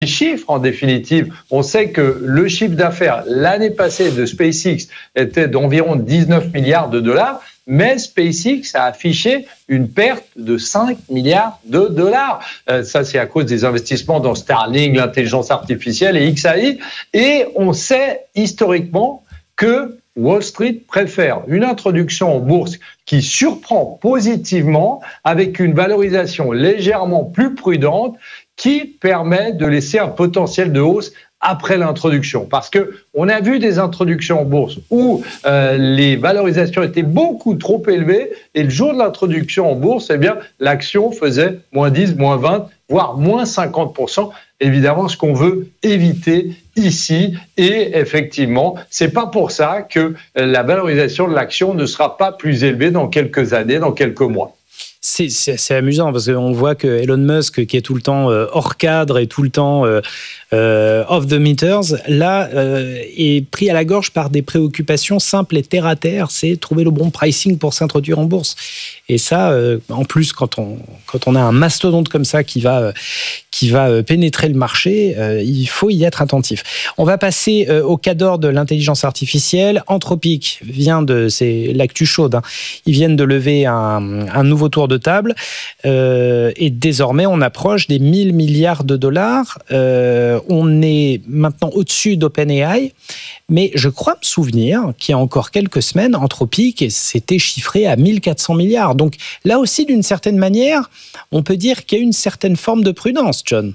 chiffres en définitive. On sait que le chiffre d'affaires l'année passée de SpaceX était d'environ 19 milliards de dollars, mais SpaceX a affiché une perte de 5 milliards de dollars. Ça, c'est à cause des investissements dans Starlink, l'intelligence artificielle et XAI. Et on sait historiquement que Wall Street préfère une introduction en bourse qui surprend positivement avec une valorisation légèrement plus prudente qui permet de laisser un potentiel de hausse après l'introduction. Parce que on a vu des introductions en bourse où les valorisations étaient beaucoup trop élevées et le jour de l'introduction en bourse, eh bien, l'action faisait moins 10, moins 20, voire moins 50%. Évidemment, ce qu'on veut éviter ici. Et effectivement, c'est pas pour ça que la valorisation de l'action ne sera pas plus élevée dans quelques années, dans quelques mois. C'est amusant parce qu'on voit que Elon Musk, qui est tout le temps hors cadre et tout le temps off the meters, là, est pris à la gorge par des préoccupations simples et terre à terre. C'est trouver le bon pricing pour s'introduire en bourse. Et ça, en plus, quand on a un mastodonte comme ça qui va pénétrer le marché, il faut y être attentif. On va passer au cas d'or de l'intelligence artificielle. Anthropic c'est l'actu chaude, hein. Ils viennent de lever un nouveau tour de table et désormais on approche des 1000 milliards de dollars. On est maintenant au-dessus d'OpenAI, mais je crois me souvenir qu'il y a encore quelques semaines, Anthropic s'était chiffré à 1400 milliards. Donc là aussi, d'une certaine manière, on peut dire qu'il y a une certaine forme de prudence, John.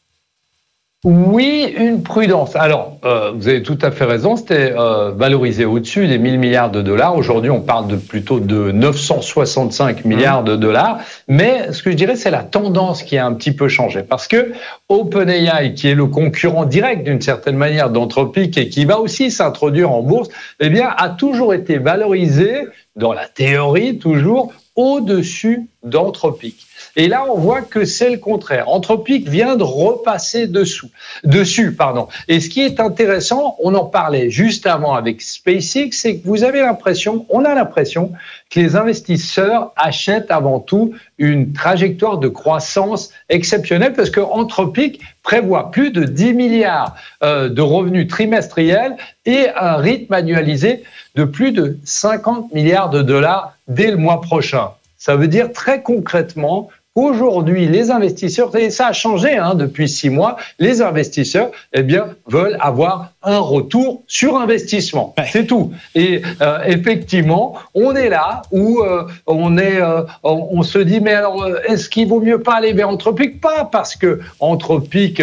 Oui, une prudence. Alors, vous avez tout à fait raison, c'était valorisé au-dessus des 1000 milliards de dollars. Aujourd'hui, on parle plutôt de 965 milliards de dollars. Mais ce que je dirais, c'est la tendance qui a un petit peu changé. Parce que OpenAI, qui est le concurrent direct d'une certaine manière d'Anthropic et qui va aussi s'introduire en bourse, eh bien, a toujours été valorisé, dans la théorie toujours, au-dessus d'Anthropic. Et là, on voit que c'est le contraire. Anthropic vient de repasser dessus. Et ce qui est intéressant, on en parlait juste avant avec SpaceX, c'est que on a l'impression que les investisseurs achètent avant tout une trajectoire de croissance exceptionnelle parce que Anthropic prévoit plus de 10 milliards de revenus trimestriels et un rythme annualisé de plus de 50 milliards de dollars dès le mois prochain. Ça veut dire très concrètement qu'aujourd'hui, les investisseurs, et ça a changé depuis 6 mois, les investisseurs veulent avoir un retour sur investissement. C'est tout. Et effectivement, on est là où on se dit, mais alors, est-ce qu'il vaut mieux pas aller vers Anthropic ? Pas parce que Anthropic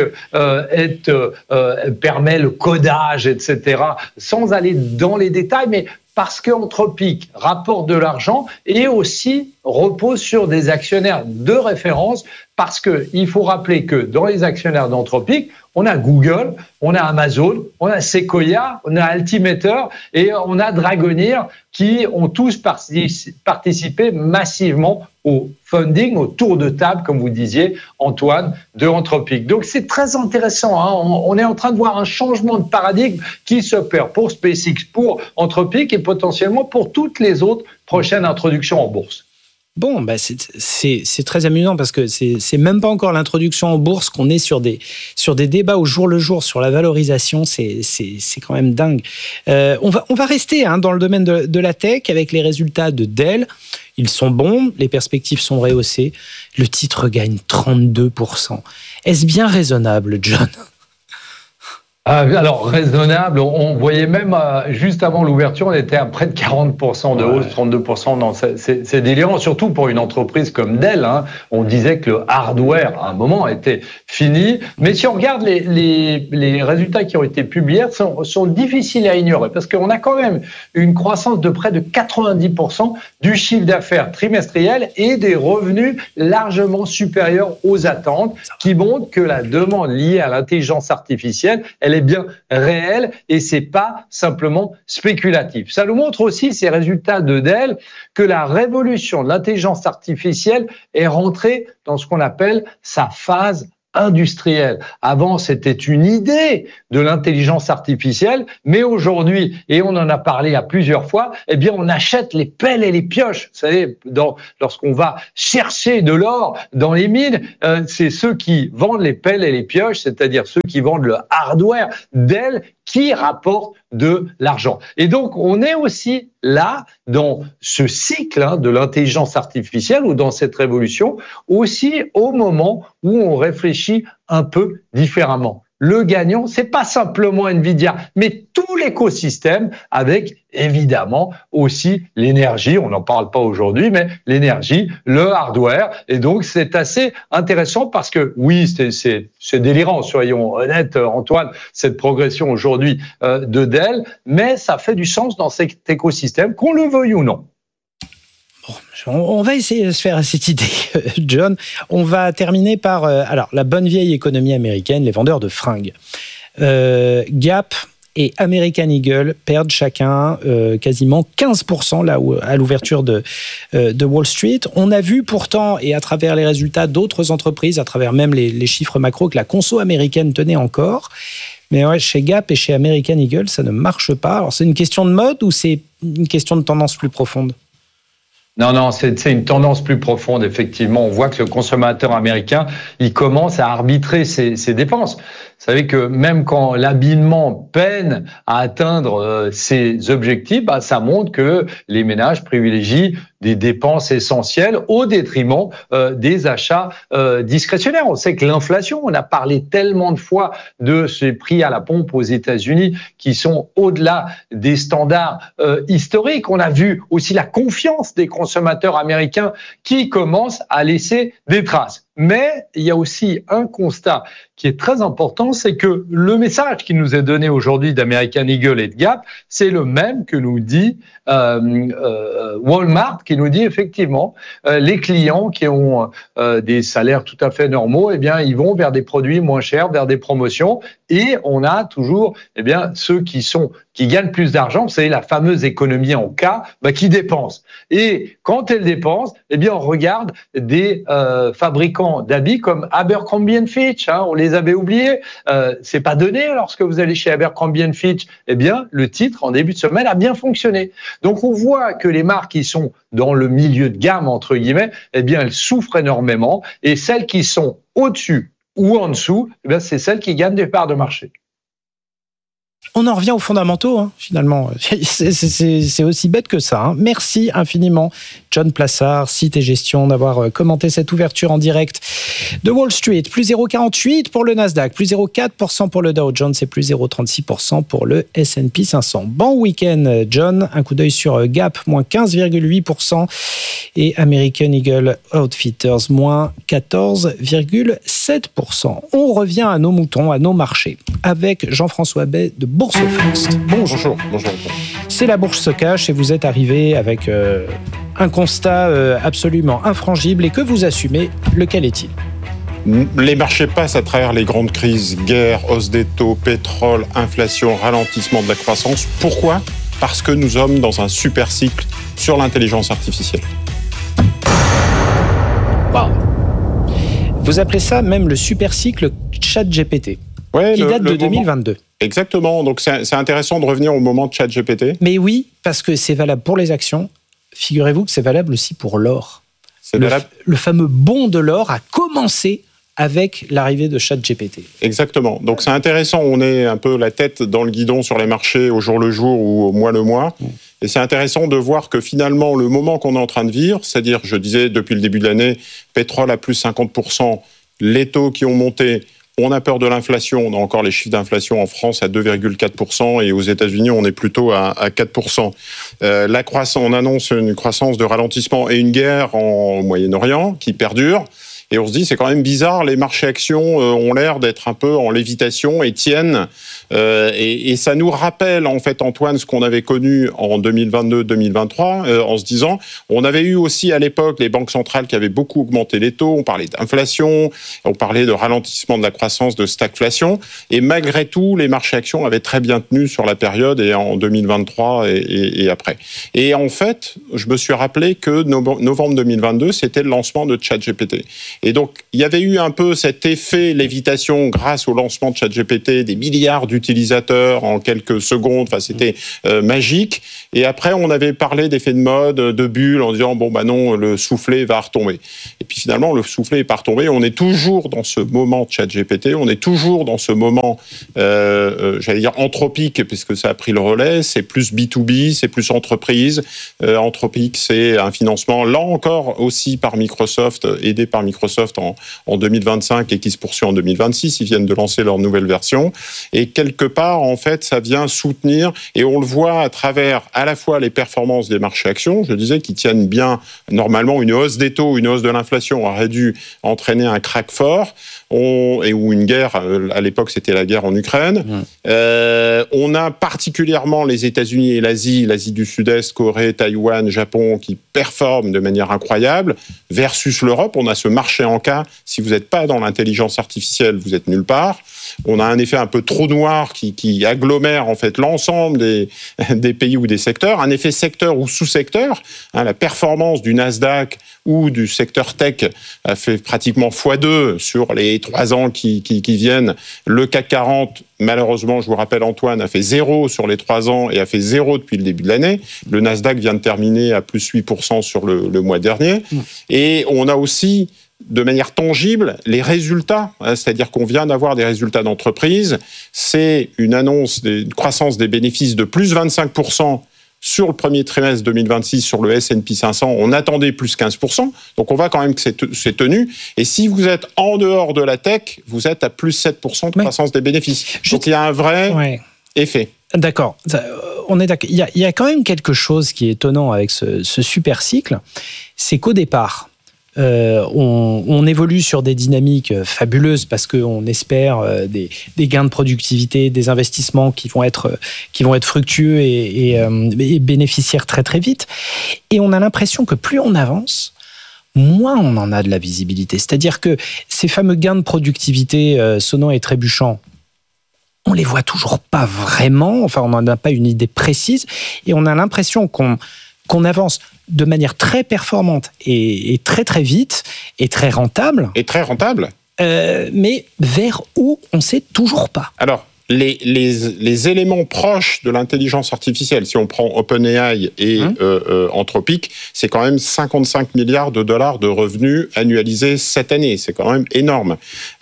permet le codage, etc., sans aller dans les détails, mais parce qu'Anthropic rapporte de l'argent et aussi repose sur des actionnaires de référence, parce qu'il faut rappeler que dans les actionnaires d'Anthropic, on a Google, on a Amazon, on a Sequoia, on a Altimeter et on a Dragonir qui ont tous participé massivement au funding, au tour de table, comme vous disiez, Antoine, de Anthropic. Donc c'est très intéressant, hein. On est en train de voir un changement de paradigme qui s'opère pour SpaceX, pour Anthropic et potentiellement pour toutes les autres prochaines introductions en bourse. Bon, c'est très amusant parce que c'est même pas encore l'introduction en bourse qu'on est sur des débats au jour le jour sur la valorisation. C'est quand même dingue. On va rester dans le domaine de la tech avec les résultats de Dell. Ils sont bons, les perspectives sont rehaussées. Le titre gagne 32%. Est-ce bien raisonnable, John ? Alors, raisonnable, on voyait même, juste avant l'ouverture, on était à près de 40% de hausse, 32%. Non, c'est délirant, surtout pour une entreprise comme Dell, hein. On disait que le hardware, à un moment, était fini. Mais si on regarde les résultats qui ont été publiés, sont difficiles à ignorer, parce qu'on a quand même une croissance de près de 90% du chiffre d'affaires trimestriel et des revenus largement supérieurs aux attentes, qui montrent que la demande liée à l'intelligence artificielle, elle est bien réelle et c'est pas simplement spéculatif. Ça nous montre aussi, ces résultats de Dell, que la révolution de l'intelligence artificielle est rentrée dans ce qu'on appelle sa phase industrielle. Avant, c'était une idée de l'intelligence artificielle, mais aujourd'hui, et on en a parlé à plusieurs fois, eh bien, on achète les pelles et les pioches. Vous savez, lorsqu'on va chercher de l'or dans les mines, c'est ceux qui vendent les pelles et les pioches, c'est-à-dire ceux qui vendent le hardware Dell, qui rapportent de l'argent. Et donc, on est aussi là, dans ce cycle de l'intelligence artificielle ou dans cette révolution, aussi au moment où on réfléchit un peu différemment. Le gagnant, c'est pas simplement Nvidia, mais tout l'écosystème avec évidemment aussi l'énergie. On n'en parle pas aujourd'hui, mais l'énergie, le hardware. Et donc, c'est assez intéressant parce que oui, c'est délirant, soyons honnêtes, Antoine, cette progression aujourd'hui de Dell, mais ça fait du sens dans cet écosystème, qu'on le veuille ou non. On va essayer de se faire à cette idée, John. On va terminer par la bonne vieille économie américaine, les vendeurs de fringues. Gap et American Eagle perdent chacun quasiment 15% là où, à l'ouverture de Wall Street. On a vu pourtant, et à travers les résultats d'autres entreprises, à travers même les chiffres macro, que la conso américaine tenait encore. Mais ouais, chez Gap et chez American Eagle, ça ne marche pas. Alors, c'est une question de mode ou c'est une question de tendance plus profonde ? Non, c'est une tendance plus profonde, effectivement. On voit que le consommateur américain, il commence à arbitrer ses dépenses. Vous savez que même quand l'habillement peine à atteindre ses objectifs, ça montre que les ménages privilégient des dépenses essentielles au détriment des achats discrétionnaires. On sait que l'inflation, on a parlé tellement de fois de ces prix à la pompe aux États-Unis qui sont au-delà des standards historiques. On a vu aussi la confiance des consommateurs américains qui commencent à laisser des traces. Mais il y a aussi un constat qui est très important, c'est que le message qui nous est donné aujourd'hui d'American Eagle et de Gap, c'est le même que nous dit Walmart, qui nous dit effectivement les clients qui ont des salaires tout à fait normaux, eh bien ils vont vers des produits moins chers, vers des promotions, et on a toujours ceux qui gagnent plus d'argent, vous savez, la fameuse économie en K, qui dépensent. Et quand elles dépensent, on regarde des fabricants d'habits comme Abercrombie & Fitch, on les avait oubliés. C'est pas donné lorsque vous allez chez Abercrombie & Fitch. Le titre en début de semaine a bien fonctionné. Donc on voit que les marques qui sont dans le milieu de gamme entre guillemets, elles souffrent énormément, et celles qui sont au-dessus ou en dessous, c'est celles qui gagnent des parts de marché. On en revient aux fondamentaux, finalement. C'est aussi bête que ça. Merci infiniment, John Plassard, Cité Gestion, d'avoir commenté cette ouverture en direct de Wall Street. Plus 0,48 pour le Nasdaq, plus 0,4% pour le Dow Jones et plus 0,36% pour le S&P 500. Bon week-end, John. Un coup d'œil sur Gap, moins 15,8% et American Eagle Outfitters, moins 14,7%. On revient à nos moutons, à nos marchés, avec Jean-François Bay de Bourse First. Bonjour. C'est la Bourse se cache et vous êtes arrivé avec un constat absolument infrangible et que vous assumez. Lequel est-il ? Les marchés passent à travers les grandes crises, guerre, hausse des taux, pétrole, inflation, ralentissement de la croissance. Pourquoi ? Parce que nous sommes dans un super cycle sur l'intelligence artificielle. Wow. Vous appelez ça même le super cycle ChatGPT, qui date de 2022. Exactement, donc c'est intéressant de revenir au moment de ChatGPT. Mais oui, parce que c'est valable pour les actions. Figurez-vous que c'est valable aussi pour l'or. Le fameux bond de l'or a commencé avec l'arrivée de ChatGPT. Exactement, donc c'est intéressant, on est un peu la tête dans le guidon sur les marchés au jour le jour ou au mois le mois. Et c'est intéressant de voir que finalement, le moment qu'on est en train de vivre, c'est-à-dire, je disais, depuis le début de l'année, pétrole à plus 50%, les taux qui ont monté. On a peur de l'inflation. On a encore les chiffres d'inflation en France à 2,4% et aux États-Unis, on est plutôt à 4%. La croissance, on annonce une croissance de ralentissement et une guerre au Moyen-Orient qui perdure. Et on se dit, c'est quand même bizarre, les marchés actions ont l'air d'être un peu en lévitation et tiennent. Et ça nous rappelle, en fait, Antoine, ce qu'on avait connu en 2022-2023, en se disant, on avait eu aussi à l'époque les banques centrales qui avaient beaucoup augmenté les taux, on parlait d'inflation, on parlait de ralentissement de la croissance, de stagflation. Et malgré tout, les marchés actions avaient très bien tenu sur la période et en 2023 et après. Et en fait, je me suis rappelé que novembre 2022, c'était le lancement de ChatGPT. Et donc, il y avait eu un peu cet effet lévitation grâce au lancement de ChatGPT, des milliards d'utilisateurs en quelques secondes. Enfin, c'était magique. Et après, on avait parlé d'effet de mode, de bulle, en disant, bon, bah non, le soufflet va retomber. Et puis finalement, le soufflet n'est pas retombé. On est toujours dans ce moment de ChatGPT. On est toujours dans ce moment, j'allais dire, anthropique, puisque ça a pris le relais. C'est plus B2B, c'est plus entreprise. Anthropique, c'est un financement, là encore, aussi par Microsoft, aidé par Microsoft en 2025 et qui se poursuit en 2026. Ils viennent de lancer leur nouvelle version. Et quelque part, en fait, ça vient soutenir, et on le voit à travers à la fois les performances des marchés actions, je disais, qui tiennent bien. Normalement, une hausse des taux, une hausse de l'inflation aurait dû entraîner un crack fort, ou une guerre, à l'époque c'était la guerre en Ukraine. On a particulièrement les États-Unis et l'Asie du Sud-Est, Corée, Taïwan, Japon, qui performent de manière incroyable, versus l'Europe. On a ce marché en cas. Si vous n'êtes pas dans l'intelligence artificielle, vous êtes nulle part. On a un effet un peu trou noir qui agglomère en fait l'ensemble des pays ou des secteurs, un effet secteur ou sous-secteur. La performance du Nasdaq ou du secteur tech a fait pratiquement x2 sur les 3 ans qui viennent. Le CAC 40, malheureusement, je vous rappelle, Antoine, a fait 0 sur les 3 ans et a fait 0 depuis le début de l'année. Le Nasdaq vient de terminer à plus 8% sur le mois dernier. Et on a aussi, de manière tangible, les résultats, c'est-à-dire qu'on vient d'avoir des résultats d'entreprise. C'est une annonce d'une croissance des bénéfices de plus 25% sur le premier trimestre 2026 sur le S&P 500. On attendait plus 15%, donc on voit quand même que c'est tenu. Et si vous êtes en dehors de la tech, vous êtes à plus 7% de croissance des bénéfices. Donc il y a un vrai effet. D'accord. On est d'accord. Il y a quand même quelque chose qui est étonnant avec ce super cycle, c'est qu'au départ, on évolue sur des dynamiques fabuleuses parce qu'on espère des gains de productivité, des investissements qui vont être fructueux et bénéficiaires très très vite. Et on a l'impression que plus on avance, moins on en a de la visibilité. C'est-à-dire que ces fameux gains de productivité sonnants et trébuchants, on les voit toujours pas vraiment. Enfin, on n'en a pas une idée précise et on a l'impression qu'on avance de manière très performante et très très vite et très rentable. Mais vers où on ne sait toujours pas. Alors, les éléments proches de l'intelligence artificielle, si on prend OpenAI et Anthropic, c'est quand même 55 milliards de dollars de revenus annualisés cette année. C'est quand même énorme.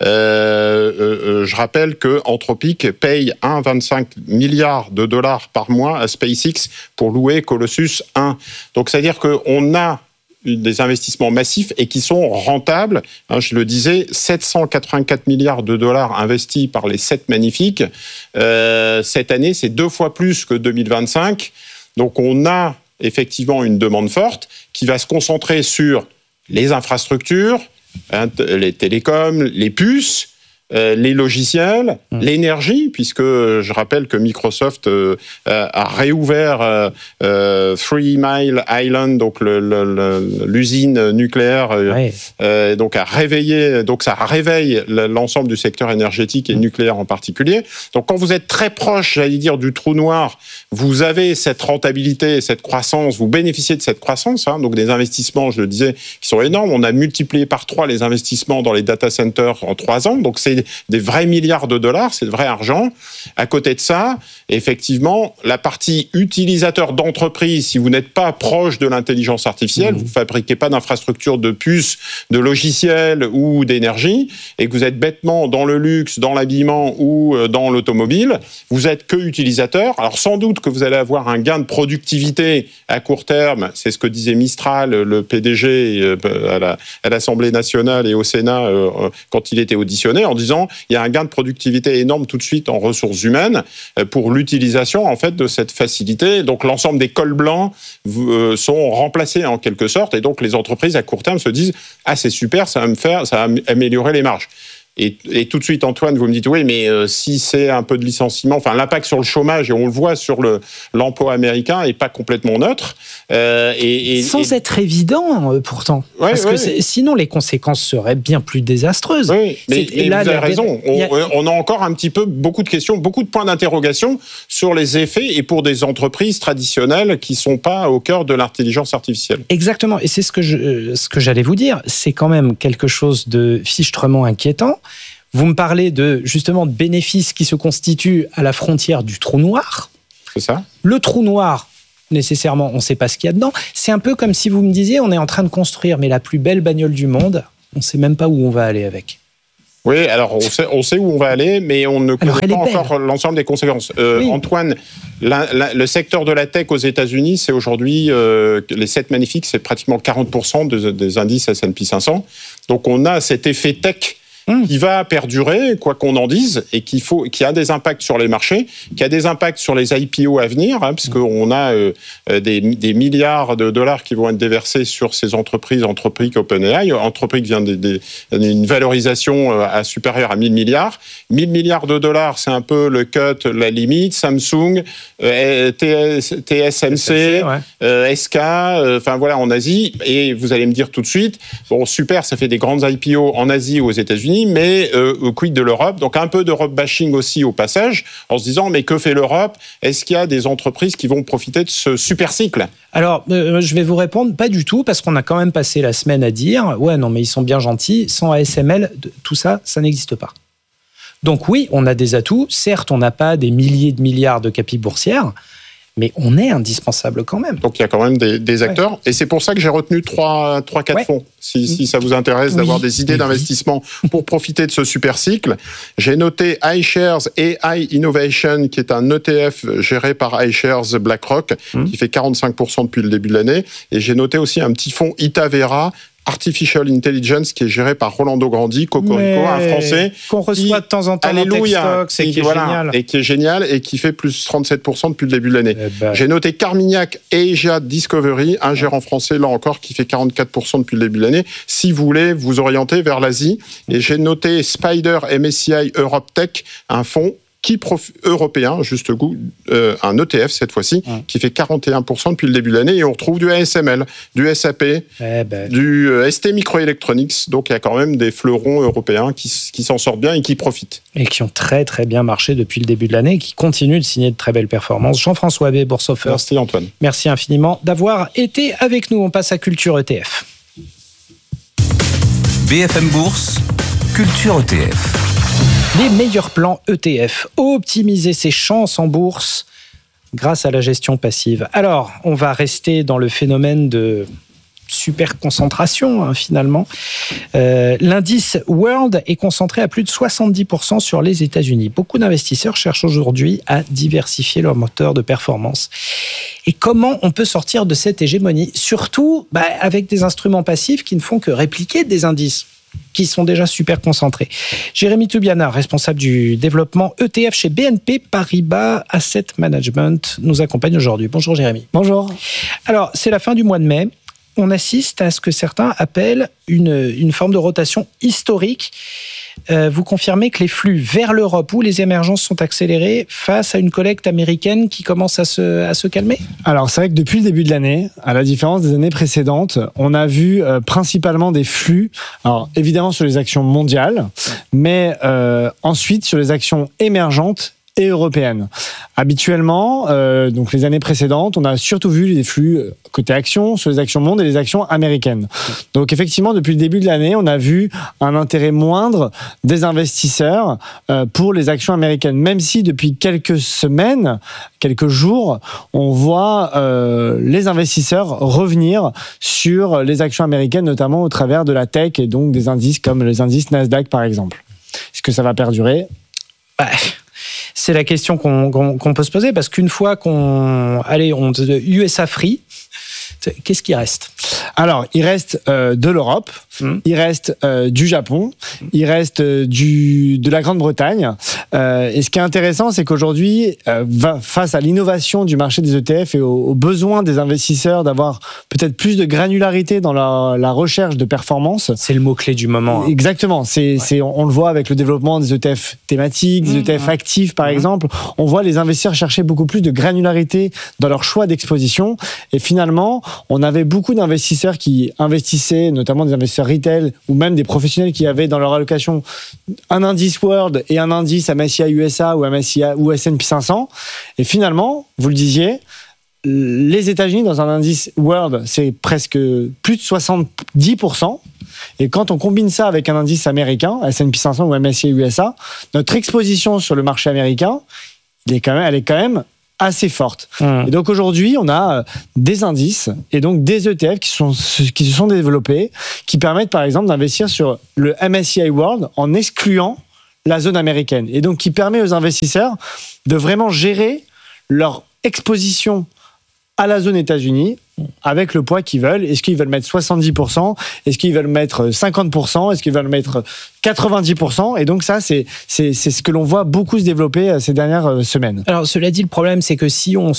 Je rappelle que Anthropic paye 1,25 milliard de dollars par mois à SpaceX pour louer Colossus 1. Donc, c'est-à-dire qu'on a des investissements massifs et qui sont rentables. Je le disais, 784 milliards de dollars investis par les 7 magnifiques. Cette année, c'est 2 fois plus que 2025. Donc, on a effectivement une demande forte qui va se concentrer sur les infrastructures, les télécoms, les puces, les logiciels, l'énergie, puisque je rappelle que Microsoft a réouvert Three Mile Island, donc l'usine nucléaire, donc a réveillé, donc ça réveille l'ensemble du secteur énergétique et nucléaire en particulier. Donc quand vous êtes très proche, j'allais dire, du trou noir, vous avez cette rentabilité, cette croissance, vous bénéficiez de cette croissance, donc des investissements, je le disais, qui sont énormes. On a multiplié par 3 les investissements dans les data centers en 3 ans, donc c'est des vrais milliards de dollars, c'est de vrai argent. À côté de ça, effectivement, la partie utilisateur d'entreprise, si vous n'êtes pas proche de l'intelligence artificielle, vous ne fabriquez pas d'infrastructures de puces, de logiciels ou d'énergie, et que vous êtes bêtement dans le luxe, dans l'habillement ou dans l'automobile, vous êtes que utilisateur. Alors sans doute que vous allez avoir un gain de productivité à court terme, c'est ce que disait Mistral, le PDG à l'Assemblée nationale et au Sénat quand il était auditionné, en disant il y a un gain de productivité énorme tout de suite en ressources humaines pour l'utilisation en fait de cette facilité. Donc l'ensemble des cols blancs sont remplacés en quelque sorte, et donc les entreprises à court terme se disent c'est super, ça va améliorer les marges. Et tout de suite, Antoine, vous me dites, oui, mais si c'est un peu de licenciement, enfin, l'impact sur le chômage, et on le voit sur l'emploi américain, n'est pas complètement neutre. Sans être évident, pourtant. Parce que sinon, les conséquences seraient bien plus désastreuses. Oui, mais vous avez raison. On a encore un petit peu beaucoup de questions, beaucoup de points d'interrogation sur les effets, et pour des entreprises traditionnelles qui ne sont pas au cœur de l'intelligence artificielle. Exactement. Et c'est ce que j'allais vous dire. C'est quand même quelque chose de fichtrement inquiétant. Vous me parlez justement de bénéfices qui se constituent à la frontière du trou noir. C'est ça. Le trou noir, nécessairement, on ne sait pas ce qu'il y a dedans. C'est un peu comme si vous me disiez, on est en train de construire la plus belle bagnole du monde. On ne sait même pas où on va aller avec. Oui, alors on sait où on va aller, mais on ne connaît pas encore l'ensemble des conséquences. Oui. Antoine, le secteur de la tech aux États-Unis, c'est aujourd'hui, les 7 magnifiques, c'est pratiquement 40% des indices S&P 500. Donc on a cet effet tech qui va perdurer, quoi qu'on en dise, et qui a des impacts sur les marchés, qui a des impacts sur les IPO à venir, puisqu'on a des milliards de dollars qui vont être déversés sur ces entreprises OpenAI, Anthropic vient d'une valorisation supérieure à 1000 milliards. 1000 milliards de dollars, c'est un peu le cut, la limite. Samsung, TSMC, SK, enfin voilà, en Asie. Et vous allez me dire tout de suite, bon, super, ça fait des grandes IPO en Asie ou aux États-Unis, mais quid de l'Europe? Donc un peu d'Europe bashing aussi au passage, en se disant, mais que fait l'Europe? Est-ce qu'il y a des entreprises qui vont profiter de ce super cycle? Alors, je vais vous répondre, pas du tout, parce qu'on a quand même passé la semaine à dire, ouais, non, mais ils sont bien gentils, sans ASML, tout ça, ça n'existe pas. Donc oui, on a des atouts. Certes, on n'a pas des milliers de milliards de capitaux boursières, mais on est indispensable quand même. Donc il y a quand même des acteurs. Ouais. Et c'est pour ça que j'ai retenu 3-4 fonds. Si ça vous intéresse d'avoir des idées d'investissement pour profiter de ce super cycle, j'ai noté iShares AI Innovation, qui est un ETF géré par iShares BlackRock, qui fait 45% depuis le début de l'année. Et j'ai noté aussi un petit fonds Itavera, Artificial Intelligence, qui est géré par Rolando Grandi, Cocorico, un Français. Qu'on reçoit de temps en temps dans TechStock, c'est qui est génial. Et qui est génial et qui fait plus 37% depuis le début de l'année. J'ai noté Carmignac Asia Discovery, un gérant français, là encore, qui fait 44% depuis le début de l'année. Si vous voulez vous orienter vers l'Asie. Et j'ai noté Spider MSCI Europe Tech, un fonds européen, juste goût, un ETF cette fois-ci, qui fait 41% depuis le début de l'année, et on retrouve du ASML, du SAP, du ST Microelectronics, donc il y a quand même des fleurons européens qui s'en sortent bien et qui profitent. Et qui ont très très bien marché depuis le début de l'année, et qui continuent de signer de très belles performances. Jean-François Abbé, Bourse of First. Merci Antoine. Merci infiniment d'avoir été avec nous. On passe à Culture ETF. BFM Bourse, Culture ETF. Les meilleurs plans ETF, optimiser ses chances en bourse grâce à la gestion passive. Alors, on va rester dans le phénomène de super concentration, finalement. L'indice World est concentré à plus de 70% sur les États-Unis. Beaucoup d'investisseurs cherchent aujourd'hui à diversifier leur moteur de performance. Et comment on peut sortir de cette hégémonie? Surtout avec des instruments passifs qui ne font que répliquer des indices qui sont déjà super concentrés. Jérémy Toubiana, responsable du développement ETF chez BNP Paribas Asset Management, nous accompagne aujourd'hui. Bonjour Jérémy. Bonjour. Alors, c'est la fin du mois de mai. On assiste à ce que certains appellent une forme de rotation historique. Vous confirmez que les flux vers l'Europe ou les émergences sont accélérés face à une collecte américaine qui commence à se calmer? Alors c'est vrai que depuis le début de l'année, à la différence des années précédentes, on a vu principalement des flux, alors évidemment sur les actions mondiales, mais ensuite sur les actions émergentes et européennes. Habituellement, donc les années précédentes, on a surtout vu des flux côté actions sur les actions mondes et les actions américaines. Donc effectivement, depuis le début de l'année, on a vu un intérêt moindre des investisseurs pour les actions américaines, même si depuis quelques semaines, quelques jours, on voit les investisseurs revenir sur les actions américaines, notamment au travers de la tech et donc des indices comme les indices Nasdaq par exemple. Est-ce que ça va perdurer? C'est la question qu'on peut se poser, parce qu'une fois USA free, qu'est-ce qui reste? Alors, il reste de l'Europe, il reste du Japon, il reste de la Grande-Bretagne. Et ce qui est intéressant, c'est qu'aujourd'hui, face à l'innovation du marché des ETF et aux besoins des investisseurs d'avoir peut-être plus de granularité dans la recherche de performance. C'est le mot-clé du moment. Exactement. On le voit avec le développement des ETF thématiques, des ETF actifs, par exemple. On voit les investisseurs chercher beaucoup plus de granularité dans leur choix d'exposition. Et finalement, on avait beaucoup d'investisseurs qui investissaient, notamment des investisseurs retail ou même des professionnels qui avaient dans leur allocation un indice World et un indice MSCI USA ou MSCI ou S&P 500. Et finalement, vous le disiez, les États-Unis dans un indice World, c'est presque plus de 70%. Et quand on combine ça avec un indice américain, S&P 500 ou MSCI USA, notre exposition sur le marché américain, elle est quand même assez forte. Et donc aujourd'hui, on a des indices et donc des ETF qui se sont développés, qui permettent par exemple d'investir sur le MSCI World en excluant la zone américaine. Et donc qui permet aux investisseurs de vraiment gérer leur exposition à la zone États-Unis avec le poids qu'ils veulent. Est-ce qu'ils veulent mettre 70%? Est-ce qu'ils veulent mettre 50%? Est-ce qu'ils veulent mettre 90%? Et donc ça, c'est ce que l'on voit beaucoup se développer ces dernières semaines. Alors cela dit, le problème, c'est que si on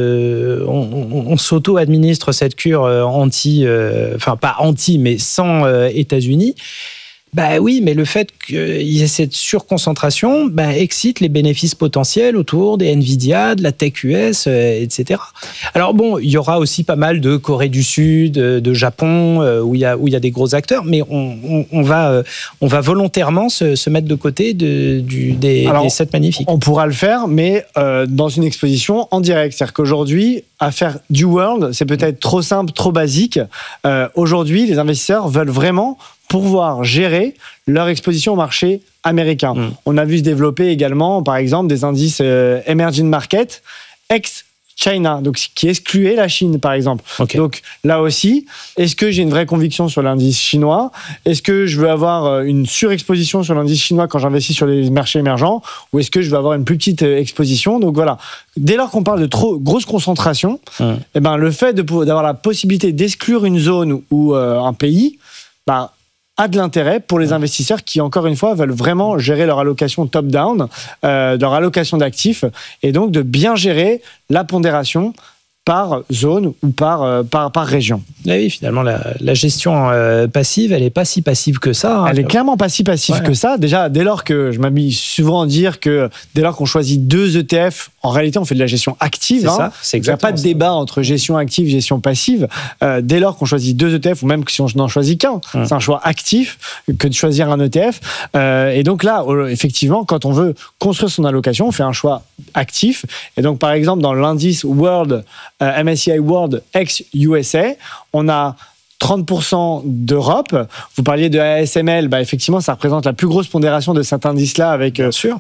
s'auto-administre cette cure enfin pas anti, mais sans États-Unis, bah oui, mais le fait qu'il y ait cette surconcentration excite les bénéfices potentiels autour des Nvidia, de la tech US, etc. Alors bon, il y aura aussi pas mal de Corée du Sud, de Japon, où il y a des gros acteurs, mais on va volontairement se mettre de côté des 7 magnifiques. On pourra le faire, mais dans une exposition en direct. C'est-à-dire qu'aujourd'hui, à faire du World, c'est peut-être trop simple, trop basique. Aujourd'hui, les investisseurs veulent vraiment pouvoir gérer leur exposition au marché américain. On a vu se développer également, par exemple, des indices emerging market ex-China, donc qui excluait la Chine, par exemple. Okay. Donc là aussi, est-ce que j'ai une vraie conviction sur l'indice chinois? Est-ce que je veux avoir une surexposition sur l'indice chinois quand j'investis sur les marchés émergents? Ou est-ce que je veux avoir une plus petite exposition? Donc voilà, dès lors qu'on parle de trop grosse concentration, le fait d'avoir la possibilité d'exclure une zone ou un pays, a de l'intérêt pour les investisseurs qui, encore une fois, veulent vraiment gérer leur allocation top-down, leur allocation d'actifs, et donc de bien gérer la pondération par zone ou par région. Oui, finalement, la gestion passive, elle n'est pas si passive que ça. Elle est clairement pas si passive que ça. Déjà, dès lors que, je m'amuse souvent à dire que dès lors qu'on choisit 2 ETF, en réalité, on fait de la gestion active. C'est il n'y a pas de débat entre gestion active et gestion passive. Dès lors qu'on choisit 2 ETF, ou même si on n'en choisit qu'un, c'est un choix actif que de choisir un ETF. Et donc là, effectivement, quand on veut construire son allocation, on fait un choix actif. Et donc, par exemple, dans l'indice World, MSCI World ex-USA, on a 30% d'Europe. Vous parliez de ASML, effectivement, ça représente la plus grosse pondération de cet indice-là avec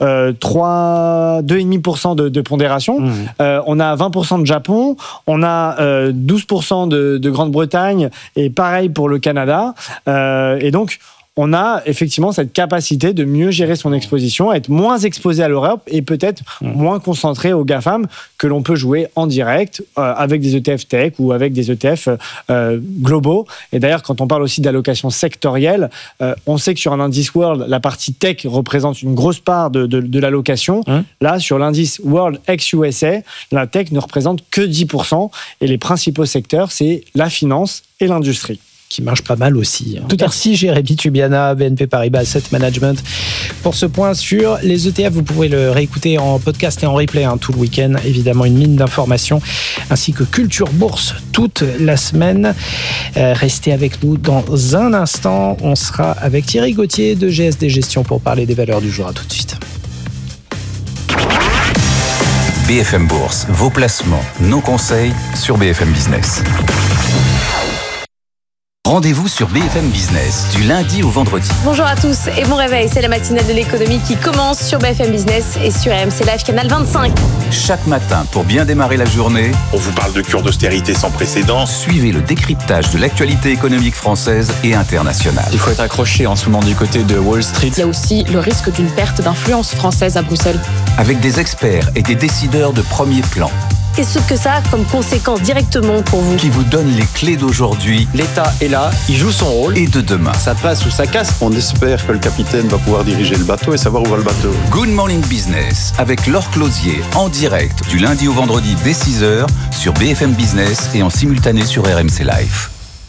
2,5% de pondération. On a 20% de Japon, on a 12% de Grande-Bretagne et pareil pour le Canada. Et donc, on a effectivement cette capacité de mieux gérer son exposition, être moins exposé à l'Europe et peut-être moins concentré aux GAFAM que l'on peut jouer en direct avec des ETF tech ou avec des ETF globaux. Et d'ailleurs, quand on parle aussi d'allocation sectorielle, on sait que sur un indice World, la partie tech représente une grosse part de l'allocation. Là, sur l'indice World ex-USA, la tech ne représente que 10%. Et les principaux secteurs, c'est la finance et l'industrie. Qui marche pas mal aussi. Merci Jérémy Tubiana, BNP Paribas Asset Management, pour ce point sur les ETF. Vous pourrez le réécouter en podcast et en replay tout le week-end. Évidemment, une mine d'informations, ainsi que Culture Bourse toute la semaine. Restez avec nous dans un instant. On sera avec Thierry Gauthier de GSD Gestion pour parler des valeurs du jour. À tout de suite. BFM Bourse, vos placements, nos conseils sur BFM Business. Rendez-vous sur BFM Business, du lundi au vendredi. Bonjour à tous et bon réveil, c'est la matinale de l'économie qui commence sur BFM Business et sur RMC Live, canal 25. Chaque matin, pour bien démarrer la journée, on vous parle de cure d'austérité sans précédent. Suivez le décryptage de l'actualité économique française et internationale. Il faut être accroché en ce moment du côté de Wall Street. Il y a aussi le risque d'une perte d'influence française à Bruxelles. Avec des experts et des décideurs de premier plan. Qu'est-ce que ça a comme conséquence directement pour vous? Qui vous donne les clés d'aujourd'hui L'État est là, il joue son rôle. et de demain. Ça passe ou ça casse. On espère que le capitaine va pouvoir diriger le bateau et savoir où va le bateau. Good Morning Business avec Laure Closier en direct du lundi au vendredi dès 6h sur BFM Business et en simultané sur RMC Live.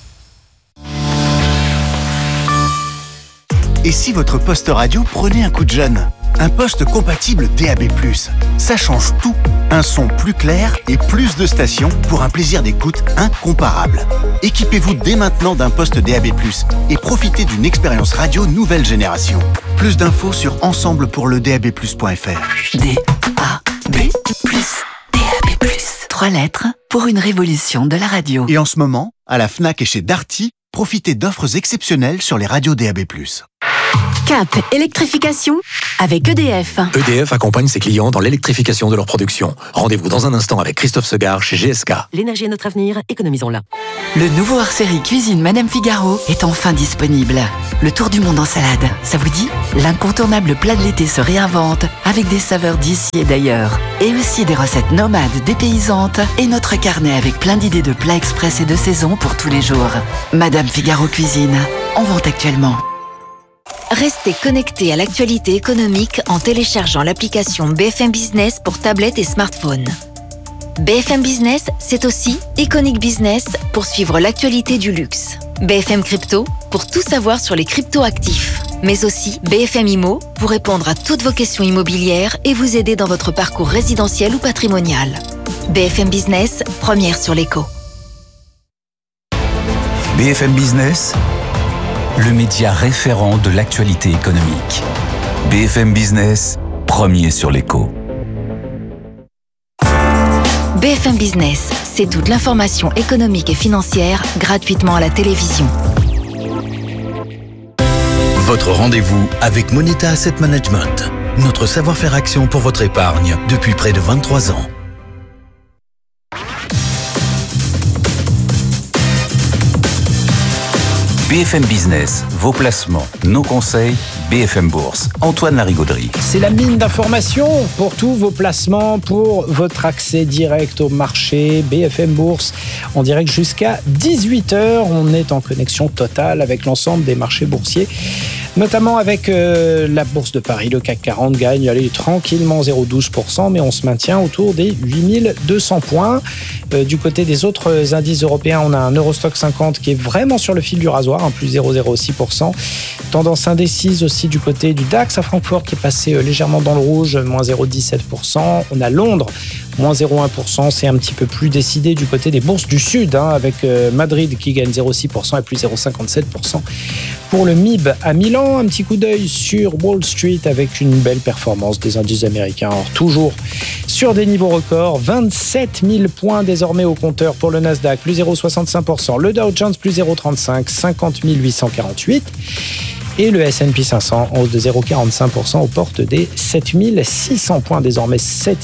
Et si votre poste radio prenait un coup de jeune? Un poste compatible DAB+. Ça change tout. Un son plus clair et plus de stations pour un plaisir d'écoute incomparable. Équipez-vous dès maintenant d'un poste DAB+, et profitez d'une expérience radio nouvelle génération. Plus d'infos sur ensemblepourledab+.fr. DAB+. DAB+. 3 lettres pour une révolution de la radio. Et en ce moment, à la Fnac et chez Darty, profitez d'offres exceptionnelles sur les radios DAB+. Cap électrification avec EDF. EDF accompagne ses clients dans l'électrification de leur production. Rendez-vous dans un instant avec Christophe Segard chez GSK. L'énergie est notre avenir, économisons-la. Le nouveau hors-série Cuisine Madame Figaro est enfin disponible. Le tour du monde en salade, ça vous dit? L'incontournable plat de l'été se réinvente avec des saveurs d'ici et d'ailleurs. Et aussi des recettes nomades dépaysantes et notre carnet avec plein d'idées de plats express et de saison pour tous les jours. Madame Figaro Cuisine, en vente actuellement. Restez connectés à l'actualité économique en téléchargeant l'application BFM Business pour tablette et smartphone. BFM Business, c'est aussi Iconic Business pour suivre l'actualité du luxe. BFM Crypto pour tout savoir sur les crypto-actifs. Mais aussi BFM Immo pour répondre à toutes vos questions immobilières et vous aider dans votre parcours résidentiel ou patrimonial. BFM Business, première sur l'écho. BFM Business, le média référent de l'actualité économique. BFM Business, premier sur l'écho. BFM Business, c'est toute l'information économique et financière gratuitement à la télévision. Votre rendez-vous avec Moneta Asset Management. Notre savoir-faire action pour votre épargne depuis près de 23 ans. BFM Business, vos placements, nos conseils, BFM Bourse. Antoine Larigauderie. C'est la mine d'informations pour tous vos placements, pour votre accès direct au marché. BFM Bourse en direct jusqu'à 18h. On est en connexion totale avec l'ensemble des marchés boursiers, notamment avec la Bourse de Paris. Le CAC 40 gagne tranquillement 0,12%, mais on se maintient autour des 8200 points. Du côté des autres indices européens, on a un Eurostock 50 qui est vraiment sur le fil du rasoir, plus 0,06%. Tendance indécise aussi du côté du DAX à Francfort qui est passé légèrement dans le rouge, moins 0,17%. On a Londres, moins 0,1%. C'est un petit peu plus décidé du côté des bourses du Sud, avec Madrid qui gagne 0,6% et plus 0,57%. Pour le MIB à Milan, un petit coup d'œil sur Wall Street avec une belle performance des indices américains. Alors, toujours sur des niveaux records, 27 000 points désormais au compteur pour le Nasdaq, plus 0,65%. Le Dow Jones, plus 0,35, 50 848. Et le S&P 500 en hausse de 0,45% aux portes des 7600 points, désormais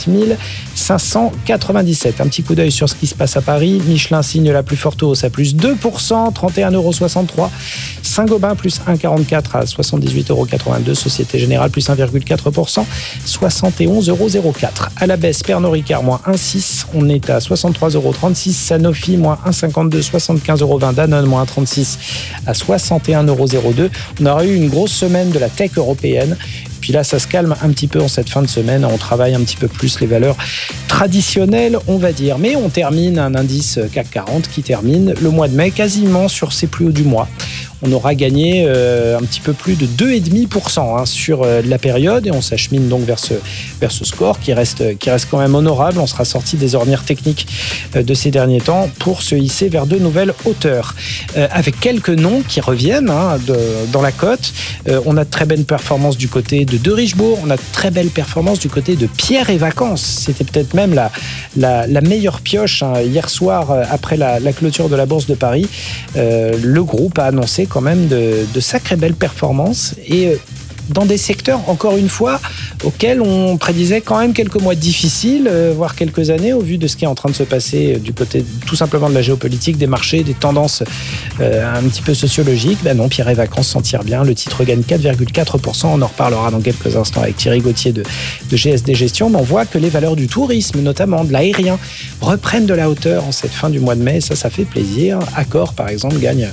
7597. Un petit coup d'œil sur ce qui se passe à Paris. Michelin signe la plus forte hausse à plus 2%, 31,63 €. Saint-Gobain plus 1,44 à 78,82 €. Société Générale plus 1,4%, 71,04 €. À la baisse, Pernod Ricard moins 1,6. On est à 63,36 €. Sanofi moins 1,52, 75,20 €. Danone moins 1,36 à 61,02 €. On aura eu une grosse semaine de la tech européenne. Puis là, ça se calme un petit peu en cette fin de semaine. On travaille un petit peu plus les valeurs traditionnelles, on va dire. Mais on termine un indice CAC 40 qui termine le mois de mai quasiment sur ses plus hauts du mois. On aura gagné un petit peu plus de 2,5% sur la période et on s'achemine donc vers ce score qui reste quand même honorable. On sera sorti des ornières techniques de ces derniers temps pour se hisser vers de nouvelles hauteurs. Avec quelques noms qui reviennent dans la cote. On a de très belles performances du côté de Richebourg. On a de très belles performances du côté de Pierre et Vacances. C'était peut-être même la meilleure pioche hier soir après la clôture de la Bourse de Paris. Le groupe a annoncé quand même de sacrées belles performances et dans des secteurs, encore une fois, auxquels on prédisait quand même quelques mois difficiles, voire quelques années, au vu de ce qui est en train de se passer du côté tout simplement de la géopolitique, des marchés, des tendances un petit peu sociologiques. Ben non, Pierre et Vacances s'en tire bien. Le titre gagne 4,4%. On en reparlera dans quelques instants avec Thierry Gauthier de GSD Gestion. Mais on voit que les valeurs du tourisme, notamment de l'aérien, reprennent de la hauteur en cette fin du mois de mai. Ça fait plaisir. Accor, par exemple, gagne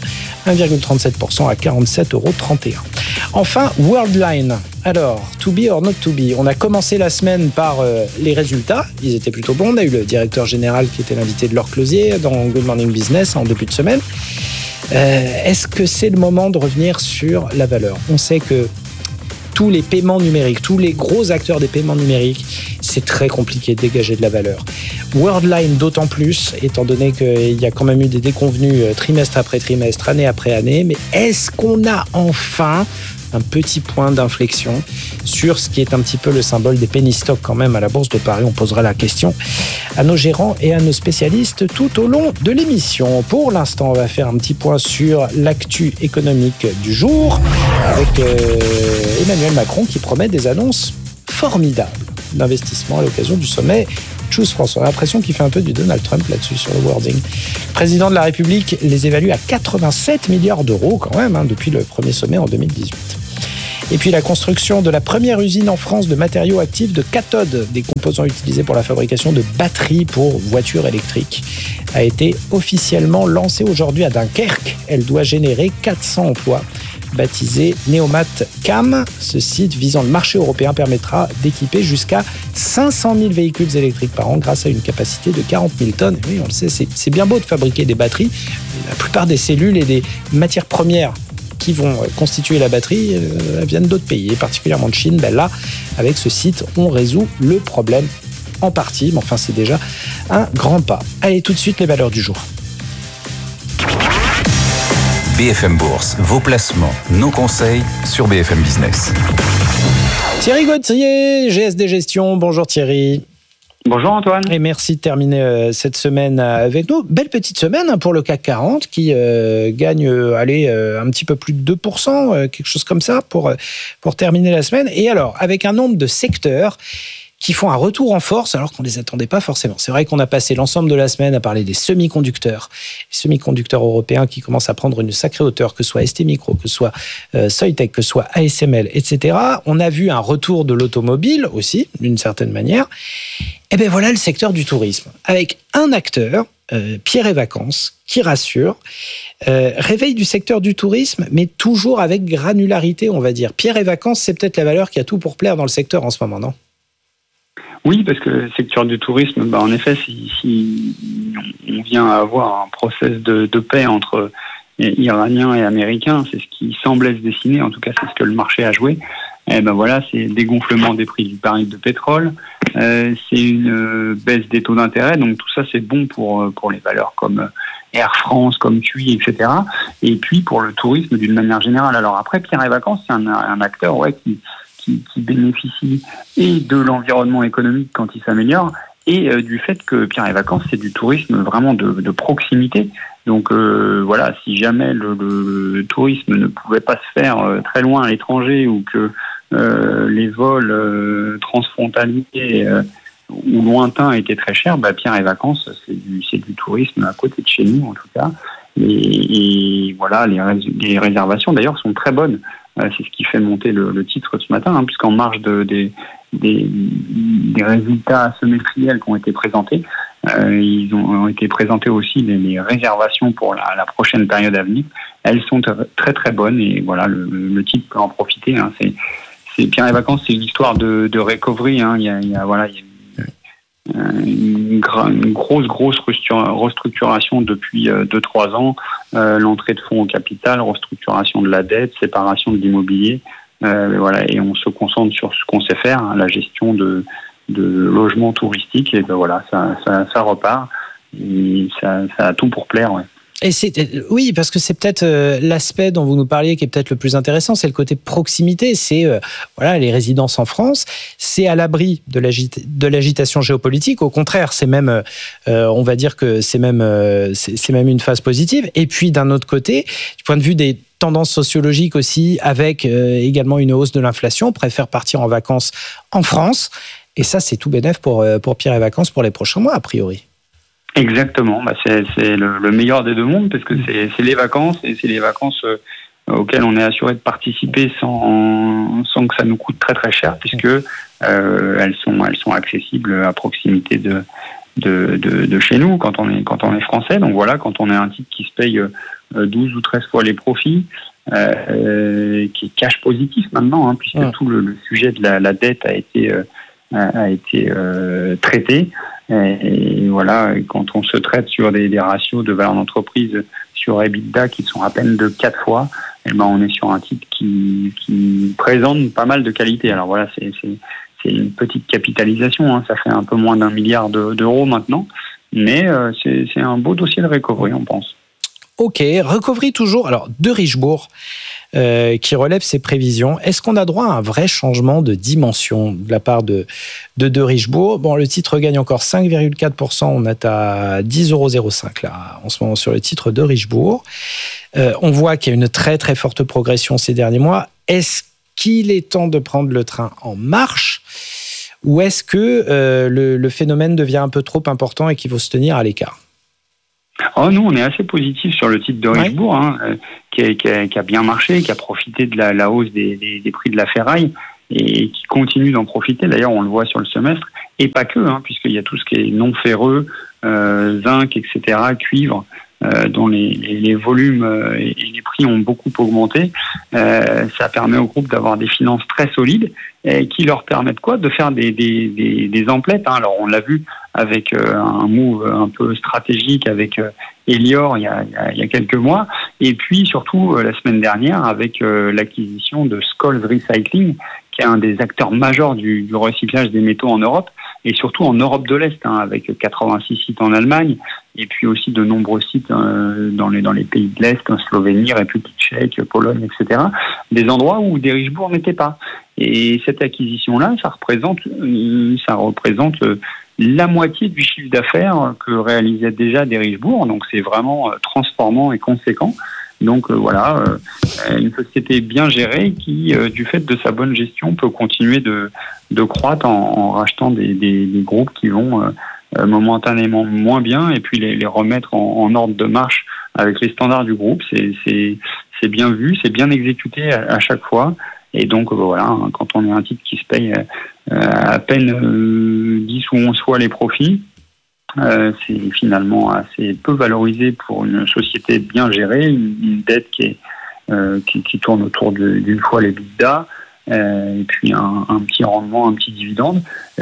1,37% à 47,31 €. Enfin, Worldline. Alors, to be or not to be. On a commencé la semaine par les résultats. Ils étaient plutôt bons. On a eu le directeur général qui était l'invité de Laure Closier dans Good Morning Business en début de semaine. Est-ce que c'est le moment de revenir sur la valeur ? On sait que tous les paiements numériques, tous les gros acteurs des paiements numériques, c'est très compliqué de dégager de la valeur. Worldline d'autant plus, étant donné qu'il y a quand même eu des déconvenues trimestre après trimestre, année après année. Mais est-ce qu'on a enfin un petit point d'inflexion sur ce qui est un petit peu le symbole des penny stocks quand même à la Bourse de Paris? On posera la question à nos gérants et à nos spécialistes tout au long de l'émission. Pour l'instant, on va faire un petit point sur l'actu économique du jour avec Emmanuel Macron qui promet des annonces formidables d'investissement à l'occasion du sommet Choose France. On a l'impression qu'il fait un peu du Donald Trump là-dessus sur le wording. Le président de la République les évalue à 87 milliards d'euros quand même depuis le premier sommet en 2018. Et puis la construction de la première usine en France de matériaux actifs de cathode, des composants utilisés pour la fabrication de batteries pour voitures électriques, a été officiellement lancée aujourd'hui à Dunkerque. Elle doit générer 400 emplois. Baptisé Neomat Cam, ce site visant le marché européen permettra d'équiper jusqu'à 500 000 véhicules électriques par an grâce à une capacité de 40 000 tonnes. Oui, on le sait, c'est bien beau de fabriquer des batteries. La plupart des cellules et des matières premières qui vont constituer la batterie viennent d'autres pays, et particulièrement de Chine. Ben là, avec ce site, on résout le problème en partie, mais enfin, c'est déjà un grand pas. Allez, tout de suite, les valeurs du jour. BFM Bourse, vos placements, nos conseils sur BFM Business. Thierry Gauthier, GSD Gestion. Bonjour Thierry. Bonjour Antoine. Et merci de terminer cette semaine avec nous. Belle petite semaine pour le CAC 40 qui gagne un petit peu plus de 2%, quelque chose comme ça pour terminer la semaine. Et alors, avec un nombre de secteurs qui font un retour en force alors qu'on ne les attendait pas forcément. C'est vrai qu'on a passé l'ensemble de la semaine à parler des semi-conducteurs. Les semi-conducteurs européens qui commencent à prendre une sacrée hauteur, que ce soit STMicro, que ce soit Soitec, que ce soit ASML, etc. On a vu un retour de l'automobile aussi, d'une certaine manière. Et bien voilà le secteur du tourisme, avec un acteur, Pierre et Vacances, qui rassure. Réveil du secteur du tourisme, mais toujours avec granularité, on va dire. Pierre et Vacances, c'est peut-être la valeur qui a tout pour plaire dans le secteur en ce moment, non ? Oui, parce que le secteur du tourisme, en effet, si on vient à avoir un process de paix entre Iraniens et Américains, c'est ce qui semblait se dessiner, en tout cas c'est ce que le marché a joué. Et voilà, c'est dégonflement des prix du baril de pétrole, c'est une baisse des taux d'intérêt, donc tout ça c'est bon pour les valeurs comme Air France, comme TUI, etc. Et puis pour le tourisme d'une manière générale. Alors après, Pierre et Vacances, c'est un acteur qui bénéficie et de l'environnement économique quand il s'améliore et du fait que Pierre et Vacances, c'est du tourisme vraiment de proximité. Donc voilà, si jamais le tourisme ne pouvait pas se faire très loin à l'étranger ou que les vols transfrontaliers ou lointains étaient très chers, Pierre et Vacances, c'est du tourisme à côté de chez nous en tout cas. Et voilà, les réservations d'ailleurs sont très bonnes. C'est ce qui fait monter le titre ce matin, puisqu'en marge des résultats semestriels qui ont été présentés, ils ont été présentés aussi les réservations pour la prochaine période à venir. Elles sont très très bonnes et voilà, le titre peut en profiter. C'est Pierre et Vacances, c'est une histoire de recovery. Il y a une grosse restructuration depuis 2-3 ans, l'entrée de fonds au capital, restructuration de la dette, séparation de l'immobilier, voilà, et on se concentre sur ce qu'on sait faire, la gestion de logements touristiques, et voilà, ça repart, et ça a tout pour plaire, ouais. Et oui, parce que c'est peut-être l'aspect dont vous nous parliez qui est peut-être le plus intéressant, c'est le côté proximité. C'est voilà, les résidences en France, c'est à l'abri de l'agitation géopolitique. Au contraire, c'est même, on va dire que c'est même une phase positive. Et puis d'un autre côté, du point de vue des tendance sociologique aussi, avec également une hausse de l'inflation, préfèrent partir en vacances en France. Et ça, c'est tout bénef pour Pierre et Vacances pour les prochains mois, a priori. Exactement. C'est le meilleur des deux mondes, parce que c'est les vacances, et c'est les vacances auxquelles on est assuré de participer sans que ça nous coûte très très cher, puisque elles sont accessibles à proximité de chez nous quand on est français. Donc voilà, quand on est un titre qui se paye 12 ou 13 fois les profits, qui est cash positif maintenant, hein, puisque tout le sujet de la dette a été traité. Et voilà, quand on se traite sur des ratios de valeur d'entreprise sur EBITDA qui sont à peine de 4 fois, on est sur un titre qui présente pas mal de qualité. Alors voilà, c'est une petite capitalisation, hein, ça fait un peu moins d'1 milliard d'euros maintenant, mais c'est un beau dossier de recovery, on pense. Ok, recovery toujours. Alors, de Richebourg, qui relève ses prévisions. Est-ce qu'on a droit à un vrai changement de dimension de la part de Richebourg? Bon, le titre gagne encore 5,4%. On est à 10,05 € là, en ce moment sur le titre de Richebourg. On voit qu'il y a une très très forte progression ces derniers mois. Est-ce qu'il est temps de prendre le train en marche, ou est-ce que le phénomène devient un peu trop important et qu'il faut se tenir à l'écart? Nous, on est assez positif sur le titre de Richebourg, qui a bien marché, qui a profité de la hausse des prix de la ferraille et qui continue d'en profiter. D'ailleurs, on le voit sur le semestre, et pas que, puisqu'il y a tout ce qui est non ferreux, zinc, etc., cuivre, dont les volumes et les prix ont beaucoup augmenté. Ça permet au groupe d'avoir des finances très solides qui leur permettent de faire des emplettes. Alors on l'a vu avec un move un peu stratégique avec Elior il y a quelques mois, et puis surtout la semaine dernière avec l'acquisition de Scholes Recycling, qui est un des acteurs majeurs du recyclage des métaux en Europe, et surtout en Europe de l'Est, avec 86 sites en Allemagne, et puis aussi de nombreux sites dans les pays de l'Est, en Slovénie, République tchèque, Pologne, etc. Des endroits où des Richebourg n'étaient pas. Et cette acquisition-là, ça représente la moitié du chiffre d'affaires que réalisait déjà des Richebourg. Donc c'est vraiment transformant et conséquent. Donc voilà, une société bien gérée qui, du fait de sa bonne gestion, peut continuer de croître en rachetant des groupes qui vont momentanément moins bien, et puis les remettre en ordre de marche avec les standards du groupe. C'est bien vu, c'est bien exécuté à chaque fois. Et donc voilà, quand on est un titre qui se paye à peine 10 ou 11 fois les profits, c'est finalement assez peu valorisé pour une société bien gérée, une dette qui tourne autour d'une fois les EBITDA, et puis un petit rendement, un petit dividende.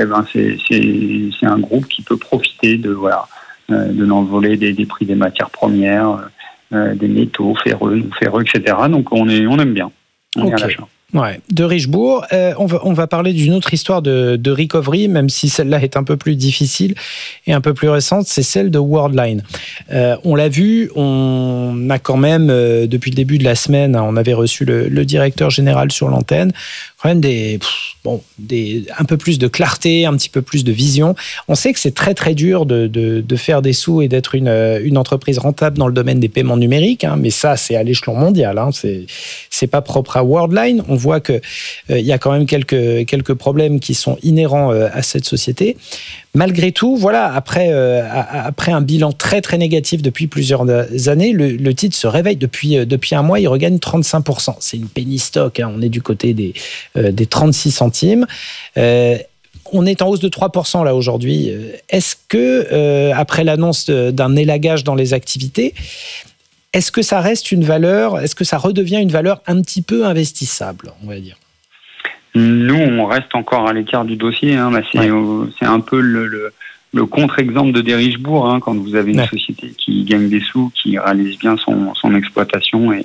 C'est un groupe qui peut profiter de l'envolée des prix des matières premières, des métaux ferreux, etc. Donc on aime bien. On est à l'achat. Ouais, de Richebourg. On va parler d'une autre histoire de recovery, même si celle-là est un peu plus difficile et un peu plus récente, c'est celle de Worldline. On l'a vu, on a quand même, depuis le début de la semaine, on avait reçu le directeur général sur l'antenne, quand même un peu plus de clarté, un petit peu plus de vision. On sait que c'est très très dur de faire des sous et d'être une entreprise rentable dans le domaine des paiements numériques, mais ça c'est à l'échelon mondial, c'est pas propre à Worldline. On voit que il y a quand même quelques problèmes qui sont inhérents à cette société. Malgré tout, voilà, après un bilan très très négatif depuis plusieurs années, le titre se réveille depuis un mois, il regagne 35%. C'est une penny stock, on est du côté des 36 centimes. On est en hausse de 3% là aujourd'hui. Est-ce que, après l'annonce d'un élagage dans les activités, est-ce que ça reste une valeur, est-ce que ça redevient une valeur un petit peu investissable, on va dire? Nous, on reste encore à l'écart du dossier. C'est un peu le contre-exemple de Richebourg, quand vous avez une société qui gagne des sous, qui réalise bien son exploitation et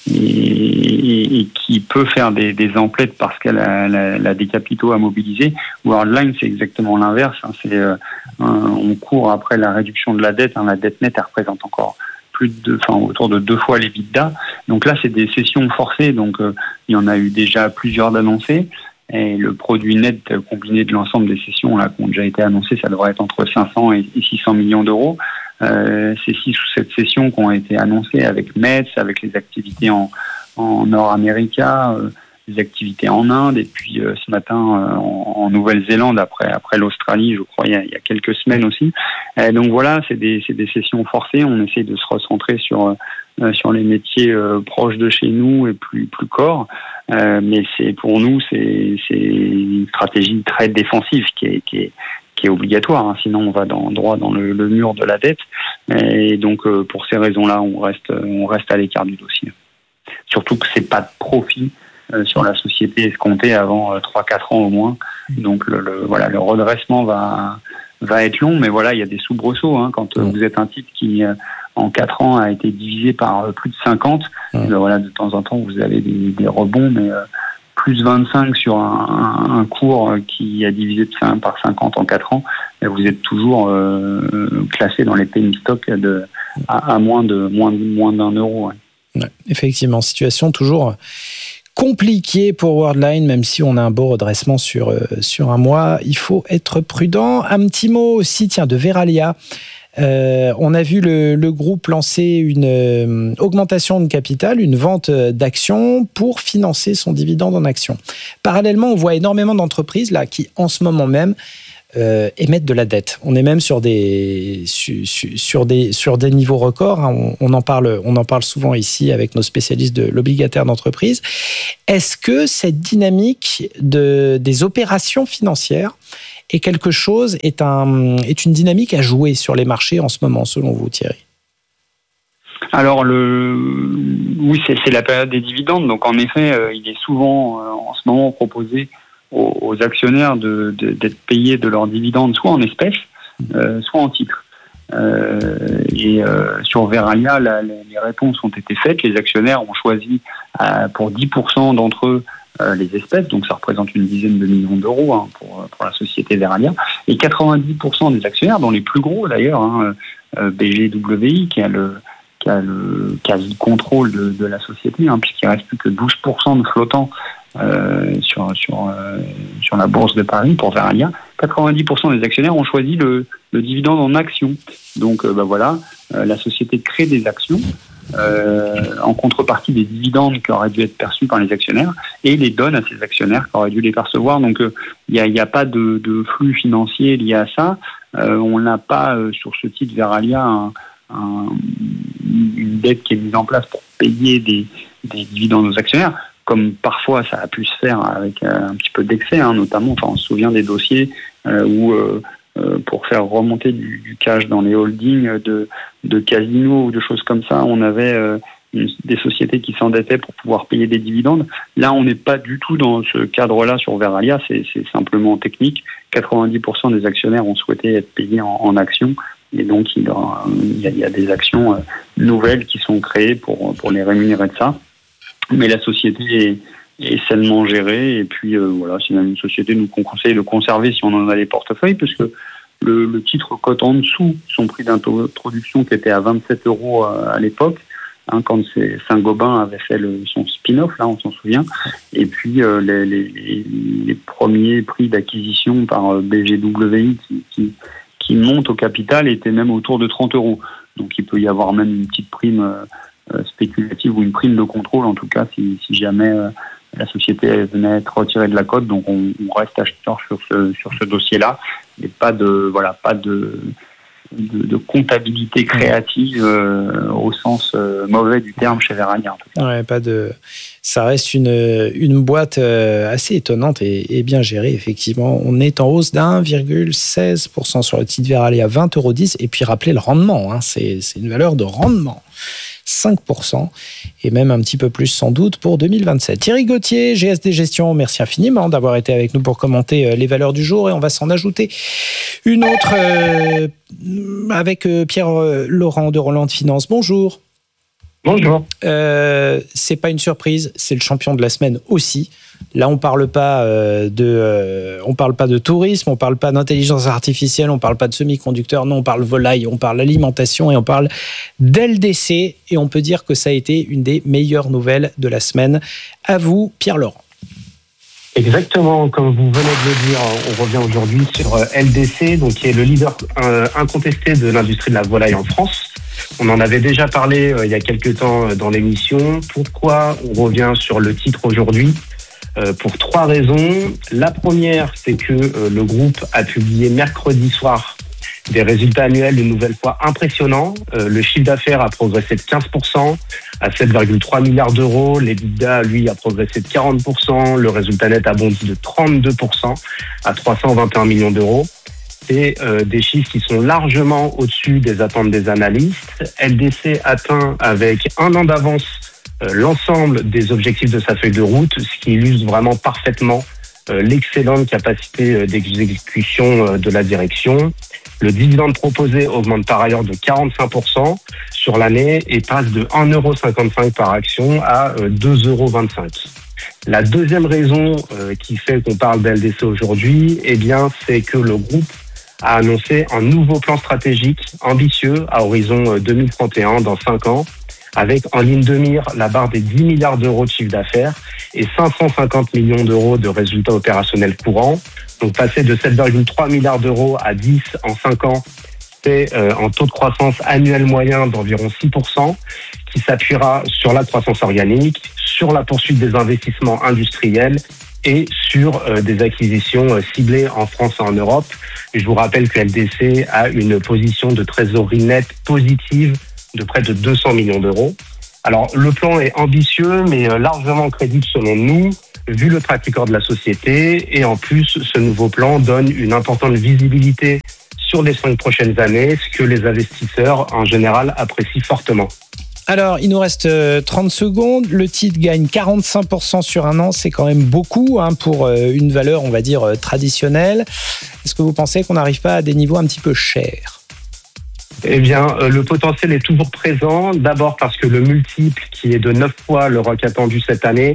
qui peut faire des emplettes parce qu'elle a des capitaux à mobiliser. Worldline, c'est exactement l'inverse. On court après la réduction de la dette. La dette nette, elle représente encore autour de 2 fois les EBITDA. Donc là, c'est des cessions forcées. Donc il y en a eu déjà plusieurs d'annoncés. Et le produit net combiné de l'ensemble des cessions là, qui ont déjà été annoncées, ça devrait être entre 500 et 600 millions d'euros. C'est 6 ou 7 cessions qui ont été annoncées avec Metz, avec les activités en en Nord-América, des activités en Inde, et puis ce matin en Nouvelle-Zélande, après l'Australie, je crois, il y a quelques semaines aussi. Donc voilà, c'est des sessions forcées. On essaie de se recentrer sur les métiers proches de chez nous et plus corps. Mais pour nous, c'est une stratégie très défensive qui est obligatoire, hein, sinon on va droit dans le mur de la dette. Et donc pour ces raisons-là, on reste à l'écart du dossier. Surtout que c'est pas de profit sur la société escomptée avant 3-4 ans au moins. Donc le redressement va être long, mais voilà, il y a des soubresauts, hein, quand vous êtes un titre qui en 4 ans a été divisé par plus de 50. Voilà, de temps en temps vous avez des rebonds, mais plus 25 sur un cours qui a divisé par 50 en 4 ans, et vous êtes toujours classé dans les penny stocks à moins d'un euro. Ouais. Ouais, effectivement, situation toujours compliquée pour Worldline, même si on a un beau redressement sur un mois. Il faut être prudent. Un petit mot aussi, de Verallia. On a vu le groupe lancer une augmentation de capital, une vente d'actions pour financer son dividende en actions. Parallèlement, on voit énormément d'entreprises là qui, en ce moment même, émettent de la dette. On est même sur des niveaux records. Hein. On en parle souvent ici avec nos spécialistes de l'obligataire d'entreprise. Est-ce que cette dynamique des opérations financières est quelque chose, est une dynamique à jouer sur les marchés en ce moment, selon vous, Thierry? Alors, oui, c'est la période des dividendes. Donc, en effet, il est souvent, en ce moment, proposé aux actionnaires d'être payés de leurs dividendes, soit en espèces, soit en titres. Et sur Verallia, les réponses ont été faites. Les actionnaires ont choisi pour 10% d'entre eux les espèces, donc ça représente une dizaine de millions d'euros, hein, pour la société Verallia. Et 90% des actionnaires, dont les plus gros d'ailleurs, hein, BGWI, qui a le quasi-contrôle de la société, hein, puisqu'il ne reste plus que 12% de flottants sur la bourse de Paris pour Verallia. 90% des actionnaires ont choisi le dividende en actions. Donc voilà, la société crée des actions en contrepartie des dividendes qui auraient dû être perçus par les actionnaires et les donne à ces actionnaires qui auraient dû les percevoir. Donc il n'y a pas de flux financier lié à ça. On n'a pas sur ce titre Verallia une dette qui est mise en place pour payer des dividendes aux actionnaires, comme parfois ça a pu se faire avec un petit peu d'excès, hein, notamment. Enfin, on se souvient des dossiers où pour faire remonter du cash dans les holdings de casinos ou de choses comme ça, on avait des sociétés qui s'endettaient pour pouvoir payer des dividendes. Là, on n'est pas du tout dans ce cadre-là sur Verallia, c'est simplement technique. 90% des actionnaires ont souhaité être payés en actions, et donc il y a des actions nouvelles qui sont créées pour les rémunérer de ça. Mais la société est sainement gérée, et puis voilà, c'est même une société qu'on conseille de conserver si on en a les portefeuilles, parce que le titre cote en dessous son prix d'introduction qui était à 27 € à l'époque, hein, quand Saint-Gobain avait fait son spin-off, là on s'en souvient, et puis les premiers prix d'acquisition par BGWI qui montent au capital étaient même autour de 30 €. Donc il peut y avoir même une petite prime spéculative ou une prime de contrôle, en tout cas si jamais la société venait à être retirée de la cote. Donc on reste acheteur sur ce dossier-là, et pas de comptabilité créative au sens mauvais du terme chez Verallia, en tout cas. Ouais, ça reste une boîte assez étonnante et bien gérée, effectivement. On est en hausse d'1,16% sur le titre Verallia, 20,10 €. Et puis rappelez le rendement, hein, c'est une valeur de rendement. 5%, et même un petit peu plus sans doute pour 2027. Thierry Gauthier, GSD Gestion, merci infiniment d'avoir été avec nous pour commenter les valeurs du jour, et on va s'en ajouter une autre avec Pierre Laurent de Roland Finance. Bonjour. Bonjour. C'est pas une surprise, c'est le champion de la semaine aussi. Là, on parle pas de tourisme, on parle pas d'intelligence artificielle, on parle pas de semi-conducteurs, non, on parle volaille, on parle alimentation et on parle d'LDC. Et on peut dire que ça a été une des meilleures nouvelles de la semaine. À vous, Pierre Laurent. Exactement, comme vous venez de le dire, on revient aujourd'hui sur LDC, donc qui est le leader incontesté de l'industrie de la volaille en France. On en avait déjà parlé il y a quelques temps dans l'émission. Pourquoi on revient sur le titre aujourd'hui ? Pour 3 raisons. La première, c'est que le groupe a publié mercredi soir des résultats annuels une nouvelle fois impressionnants. Le chiffre d'affaires a progressé de 15% à 7,3 milliards d'euros. L'EBITDA, lui, a progressé de 40%. Le résultat net a bondi de 32% à 321 millions d'euros. C'est des chiffres qui sont largement au-dessus des attentes des analystes. LDC atteint avec 1 an d'avance l'ensemble des objectifs de sa feuille de route, ce qui illustre vraiment parfaitement l'excellente capacité d'exécution de la direction. Le dividende proposé augmente par ailleurs de 45% sur l'année et passe de 1,55 € par action à 2,25 €. La deuxième raison qui fait qu'on parle d'LDC aujourd'hui, eh bien, c'est que le groupe a annoncé un nouveau plan stratégique ambitieux à horizon 2031, dans 5 ans, avec en ligne de mire la barre des 10 milliards d'euros de chiffre d'affaires et 550 millions d'euros de résultats opérationnels courants. Donc passer de 7,3 milliards d'euros à 10 en 5 ans, c'est un taux de croissance annuel moyen d'environ 6%, qui s'appuiera sur la croissance organique, sur la poursuite des investissements industriels et sur des acquisitions ciblées en France et en Europe. Je vous rappelle que LDC a une position de trésorerie nette positive de près de 200 millions d'euros. Alors, le plan est ambitieux, mais largement crédible selon nous, vu le track record de la société. Et en plus, ce nouveau plan donne une importante visibilité sur les 5 prochaines années, ce que les investisseurs, en général, apprécient fortement. Alors, il nous reste 30 secondes. Le titre gagne 45% sur 1 an. C'est quand même beaucoup pour une valeur, on va dire, traditionnelle. Est-ce que vous pensez qu'on n'arrive pas à des niveaux un petit peu chers ? Eh bien, le potentiel est toujours présent. D'abord parce que le multiple, qui est de 9 fois le ROC attendu cette année,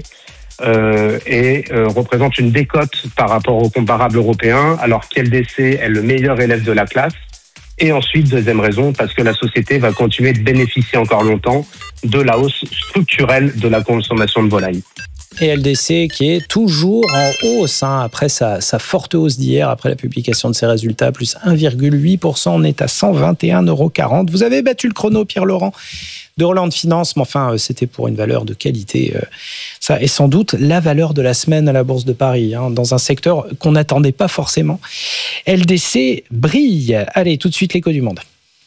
représente une décote par rapport aux comparables européens, alors qu'LDC est le meilleur élève de la classe. Et ensuite, deuxième raison, parce que la société va continuer de bénéficier encore longtemps de la hausse structurelle de la consommation de volaille. Et LDC qui est toujours en hausse, après sa forte hausse d'hier, après la publication de ses résultats, plus 1,8%, on est à 121,40 €. Vous avez battu le chrono, Pierre-Laurent, de Roland Finance, mais enfin, c'était pour une valeur de qualité. Ça est sans doute la valeur de la semaine à la Bourse de Paris, dans un secteur qu'on n'attendait pas forcément. LDC brille. Allez, tout de suite, l'écho du monde.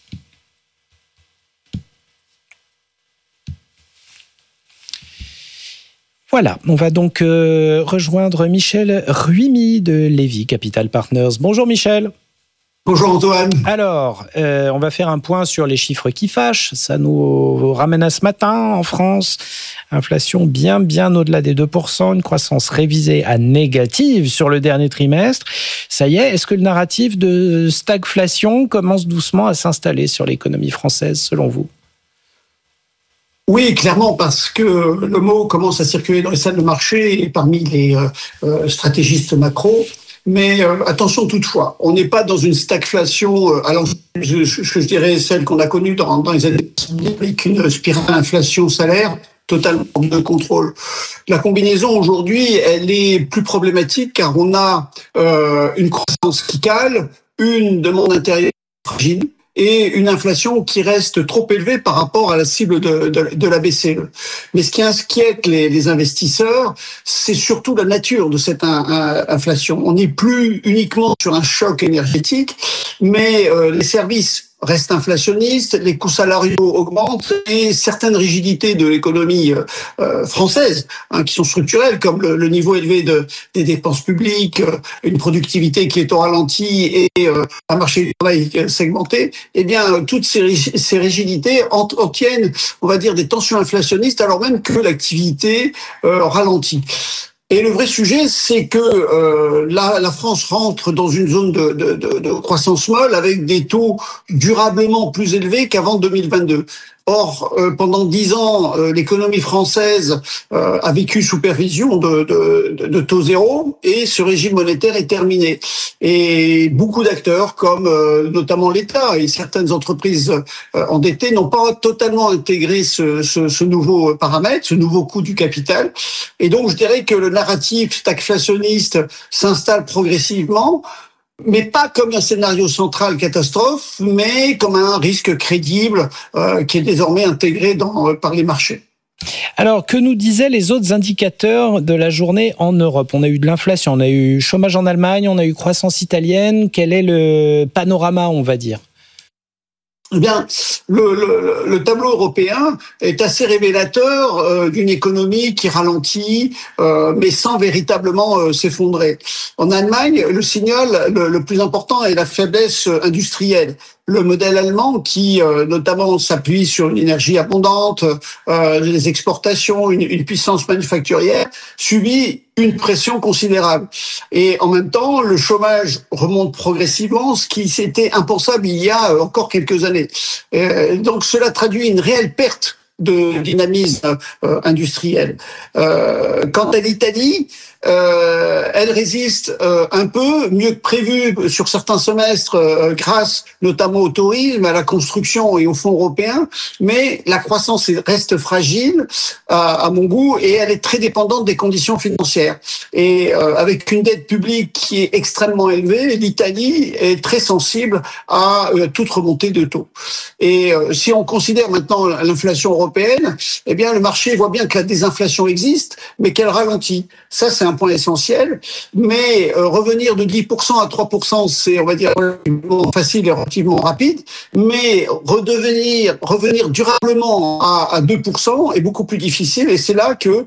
Voilà, on va donc rejoindre Michel Ruimi de Lévy Capital Partners. Bonjour Michel. Bonjour Antoine. Alors, on va faire un point sur les chiffres qui fâchent. Ça nous ramène à ce matin en France. Inflation bien au-delà des 2%, une croissance révisée à négative sur le dernier trimestre. Ça y est, est-ce que le narratif de stagflation commence doucement à s'installer sur l'économie française, selon vous ? Oui, clairement, parce que le mot commence à circuler dans les salles de marché et parmi les stratégistes macro. Mais attention toutefois, on n'est pas dans une stagflation, je dirais celle qu'on a connue dans les années 2000, avec une spirale inflation-salaire totalement de contrôle. La combinaison aujourd'hui, elle est plus problématique car on a une croissance qui cale, une demande intérieure fragile, et une inflation qui reste trop élevée par rapport à la cible de la BCE. Mais ce qui inquiète les investisseurs, c'est surtout la nature de cette inflation. On n'est plus uniquement sur un choc énergétique, mais les services restent inflationnistes, les coûts salariaux augmentent et certaines rigidités de l'économie française, qui sont structurelles, comme le niveau élevé des dépenses publiques, une productivité qui est au ralenti et un marché du travail segmenté, eh bien, toutes ces rigidités obtiennent, on va dire, des tensions inflationnistes alors même que l'activité ralentit. Et le vrai sujet, c'est que la France rentre dans une zone de croissance molle avec des taux durablement plus élevés qu'avant 2022. Or, pendant 10 ans, l'économie française a vécu sous perfusion de taux zéro et ce régime monétaire est terminé. Et beaucoup d'acteurs, comme notamment l'État et certaines entreprises endettées, n'ont pas totalement intégré ce nouveau paramètre, ce nouveau coût du capital. Et donc, je dirais que le narratif stagflationniste s'installe progressivement. mais pas comme un scénario central catastrophe, mais comme un risque crédible qui est désormais intégré par les marchés. Alors, que nous disaient les autres indicateurs de la journée en Europe ? On a eu de l'inflation, on a eu chômage en Allemagne, on a eu croissance italienne. Quel est le panorama, on va dire ? Eh bien, le tableau européen est assez révélateur d'une économie qui ralentit, mais sans véritablement s'effondrer. En Allemagne, le signal le plus important est la faiblesse industrielle. Le modèle allemand qui notamment s'appuie sur une énergie abondante, les exportations, une puissance manufacturière, subit une pression considérable. Et en même temps, le chômage remonte progressivement, ce qui s'était impensable il y a encore quelques années. Donc cela traduit une réelle perte de dynamisme industriel. Quant à l'Italie, elle résiste un peu mieux que prévu sur certains semestres grâce notamment au tourisme, à la construction et au fonds européen, mais la croissance reste fragile à mon goût et elle est très dépendante des conditions financières. Et avec une dette publique qui est extrêmement élevée, l'Italie est très sensible à toute remontée de taux. Et si on considère maintenant l'inflation européenne, eh bien le marché voit bien que la désinflation existe, mais qu'elle ralentit. Ça, c'est un point essentiel. Mais revenir de 10% à 3%, c'est, on va dire, relativement facile et relativement rapide. Mais revenir durablement à 2% est beaucoup plus difficile. Et c'est là que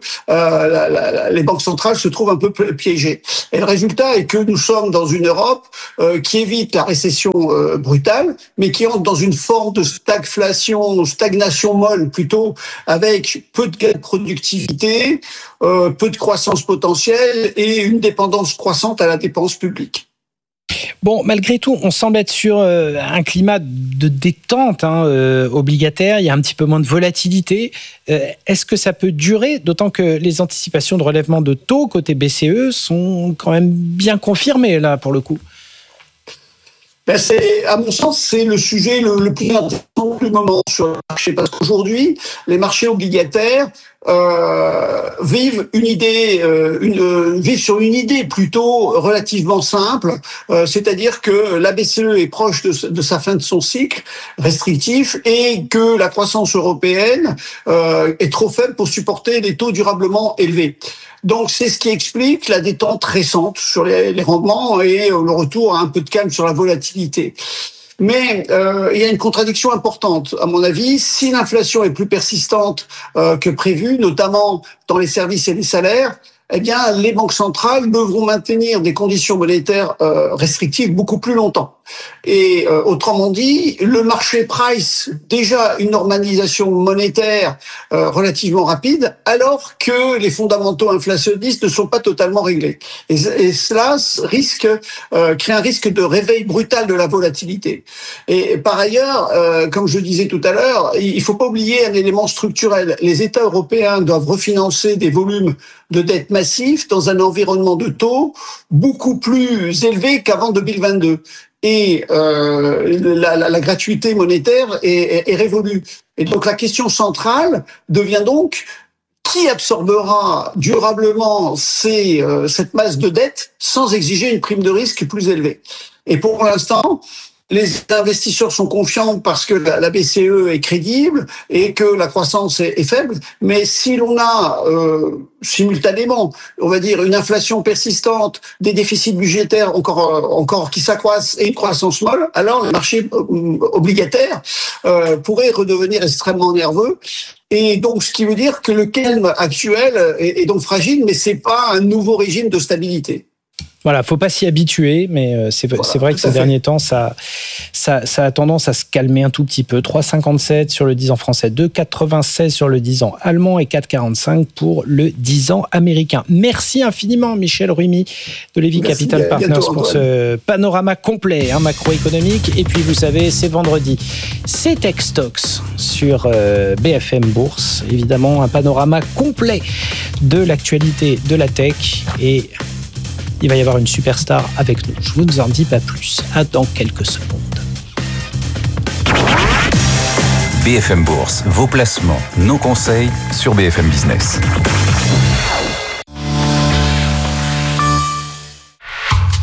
les banques centrales se trouvent un peu piégées. Et le résultat est que nous sommes dans une Europe qui évite la récession brutale, mais qui entre dans une forme de stagnation molle plutôt, avec peu de gains de productivité, peu de croissance potentielle et une dépendance croissante à la dépense publique. Bon, malgré tout, on semble être sur un climat de détente obligataire. Il y a un petit peu moins de volatilité. Est-ce que ça peut durer ? D'autant que les anticipations de relèvement de taux côté BCE sont quand même bien confirmées, là, pour le coup. À mon sens, c'est le sujet le plus intéressant du moment sur le marché. Parce qu'aujourd'hui, les marchés obligataires vivent sur une idée plutôt relativement simple, c'est-à-dire que la BCE est proche de sa fin de son cycle restrictif et que la croissance européenne est trop faible pour supporter des taux durablement élevés. Donc c'est ce qui explique la détente récente sur les rendements et le retour à un peu de calme sur la volatilité. Mais il y a une contradiction importante, à mon avis. Si l'inflation est plus persistante que prévu, notamment dans les services et les salaires, eh bien, les banques centrales devront maintenir des conditions monétaires restrictives beaucoup plus longtemps. Et autrement dit, le marché price déjà une normalisation monétaire relativement rapide, alors que les fondamentaux inflationnistes ne sont pas totalement réglés. Et cela crée un risque de réveil brutal de la volatilité. Et par ailleurs, comme je disais tout à l'heure, il ne faut pas oublier un élément structurel. Les États européens doivent refinancer des volumes de dette massifs dans un environnement de taux beaucoup plus élevé qu'avant 2022. Et la gratuité monétaire est révolue. Et donc la question centrale devient donc qui absorbera durablement cette masse de dette sans exiger une prime de risque plus élevée. Et pour l'instant, les investisseurs sont confiants parce que la BCE est crédible et que la croissance est faible. Mais si l'on a simultanément, on va dire, une inflation persistante, des déficits budgétaires encore qui s'accroissent et une croissance molle, alors le marché obligataire pourrait redevenir extrêmement nerveux. Et donc, ce qui veut dire que le calme actuel est donc fragile, mais c'est pas un nouveau régime de stabilité. Voilà, faut pas s'y habituer, mais c'est vrai que ces derniers temps, ça a tendance à se calmer un tout petit peu. 3,57 sur le 10 ans français, 2,96 sur le 10 ans allemand et 4,45 pour le 10 ans américain. Merci infiniment, Michel Rumi de Lévy Capital Partners pour ce panorama complet macroéconomique. Et puis, vous savez, c'est vendredi. C'est Tech Stocks sur BFM Bourse. Évidemment, un panorama complet de l'actualité de la tech et il va y avoir une superstar avec nous. Je ne vous en dis pas plus. À dans quelques secondes. BFM Bourse, vos placements, nos conseils sur BFM Business.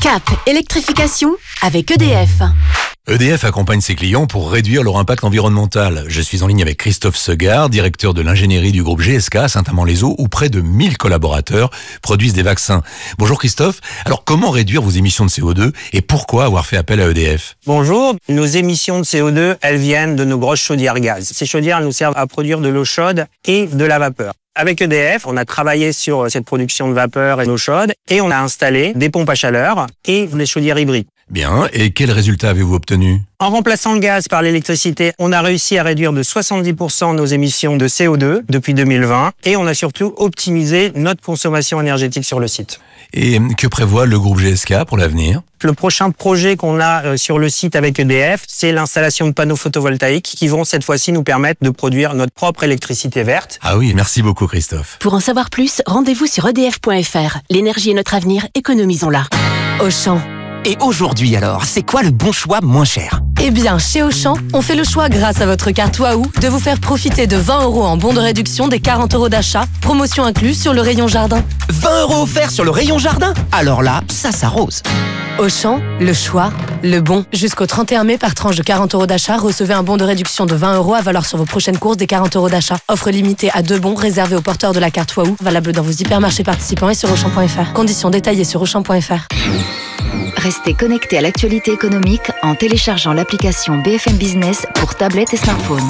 Cap électrification avec EDF. EDF accompagne ses clients pour réduire leur impact environnemental. Je suis en ligne avec Christophe Segard, directeur de l'ingénierie du groupe GSK à Saint-Amand-les-Eaux, où près de 1000 collaborateurs produisent des vaccins. Bonjour Christophe. Alors comment réduire vos émissions de CO2 et pourquoi avoir fait appel à EDF? Bonjour. Nos émissions de CO2, elles viennent de nos grosses chaudières gaz. Ces chaudières, elles nous servent à produire de l'eau chaude et de la vapeur. Avec EDF, on a travaillé sur cette production de vapeur et d'eau chaude et on a installé des pompes à chaleur et des chaudières hybrides. Bien, et quels résultats avez-vous obtenus? En remplaçant le gaz par l'électricité, on a réussi à réduire de 70% nos émissions de CO2 depuis 2020 et on a surtout optimisé notre consommation énergétique sur le site. Et que prévoit le groupe GSK pour l'avenir? Le prochain projet qu'on a sur le site avec EDF, c'est l'installation de panneaux photovoltaïques qui vont cette fois-ci nous permettre de produire notre propre électricité verte. Ah oui, merci beaucoup Christophe. Pour en savoir plus, rendez-vous sur edf.fr. L'énergie est notre avenir, économisons-la. Auchan. Et aujourd'hui alors, c'est quoi le bon choix moins cher? Eh bien, chez Auchan, on fait le choix grâce à votre carte Waouh de vous faire profiter de 20 € en bon de réduction des 40 € d'achat, promotion incluse sur le rayon jardin. 20 € offerts sur le rayon jardin? Alors là, ça s'arrose. Auchan, le choix, le bon. Jusqu'au 31 mai, par tranche de 40 € d'achat, recevez un bon de réduction de 20 € à valoir sur vos prochaines courses des 40 € d'achat. Offre limitée à 2 bons réservés aux porteurs de la carte Waouh, valable dans vos hypermarchés participants et sur Auchan.fr. Conditions détaillées sur Auchan.fr. Restez connectés à l'actualité économique en téléchargeant l'application BFM Business pour tablette et smartphone.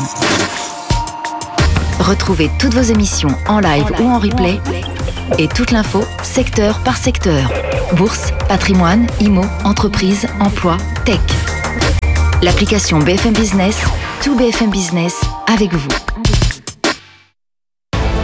Retrouvez toutes vos émissions en live ou en replay et toute l'info secteur par secteur. Bourse, patrimoine, IMO, entreprise, emploi, tech. L'application BFM Business, tout BFM Business avec vous.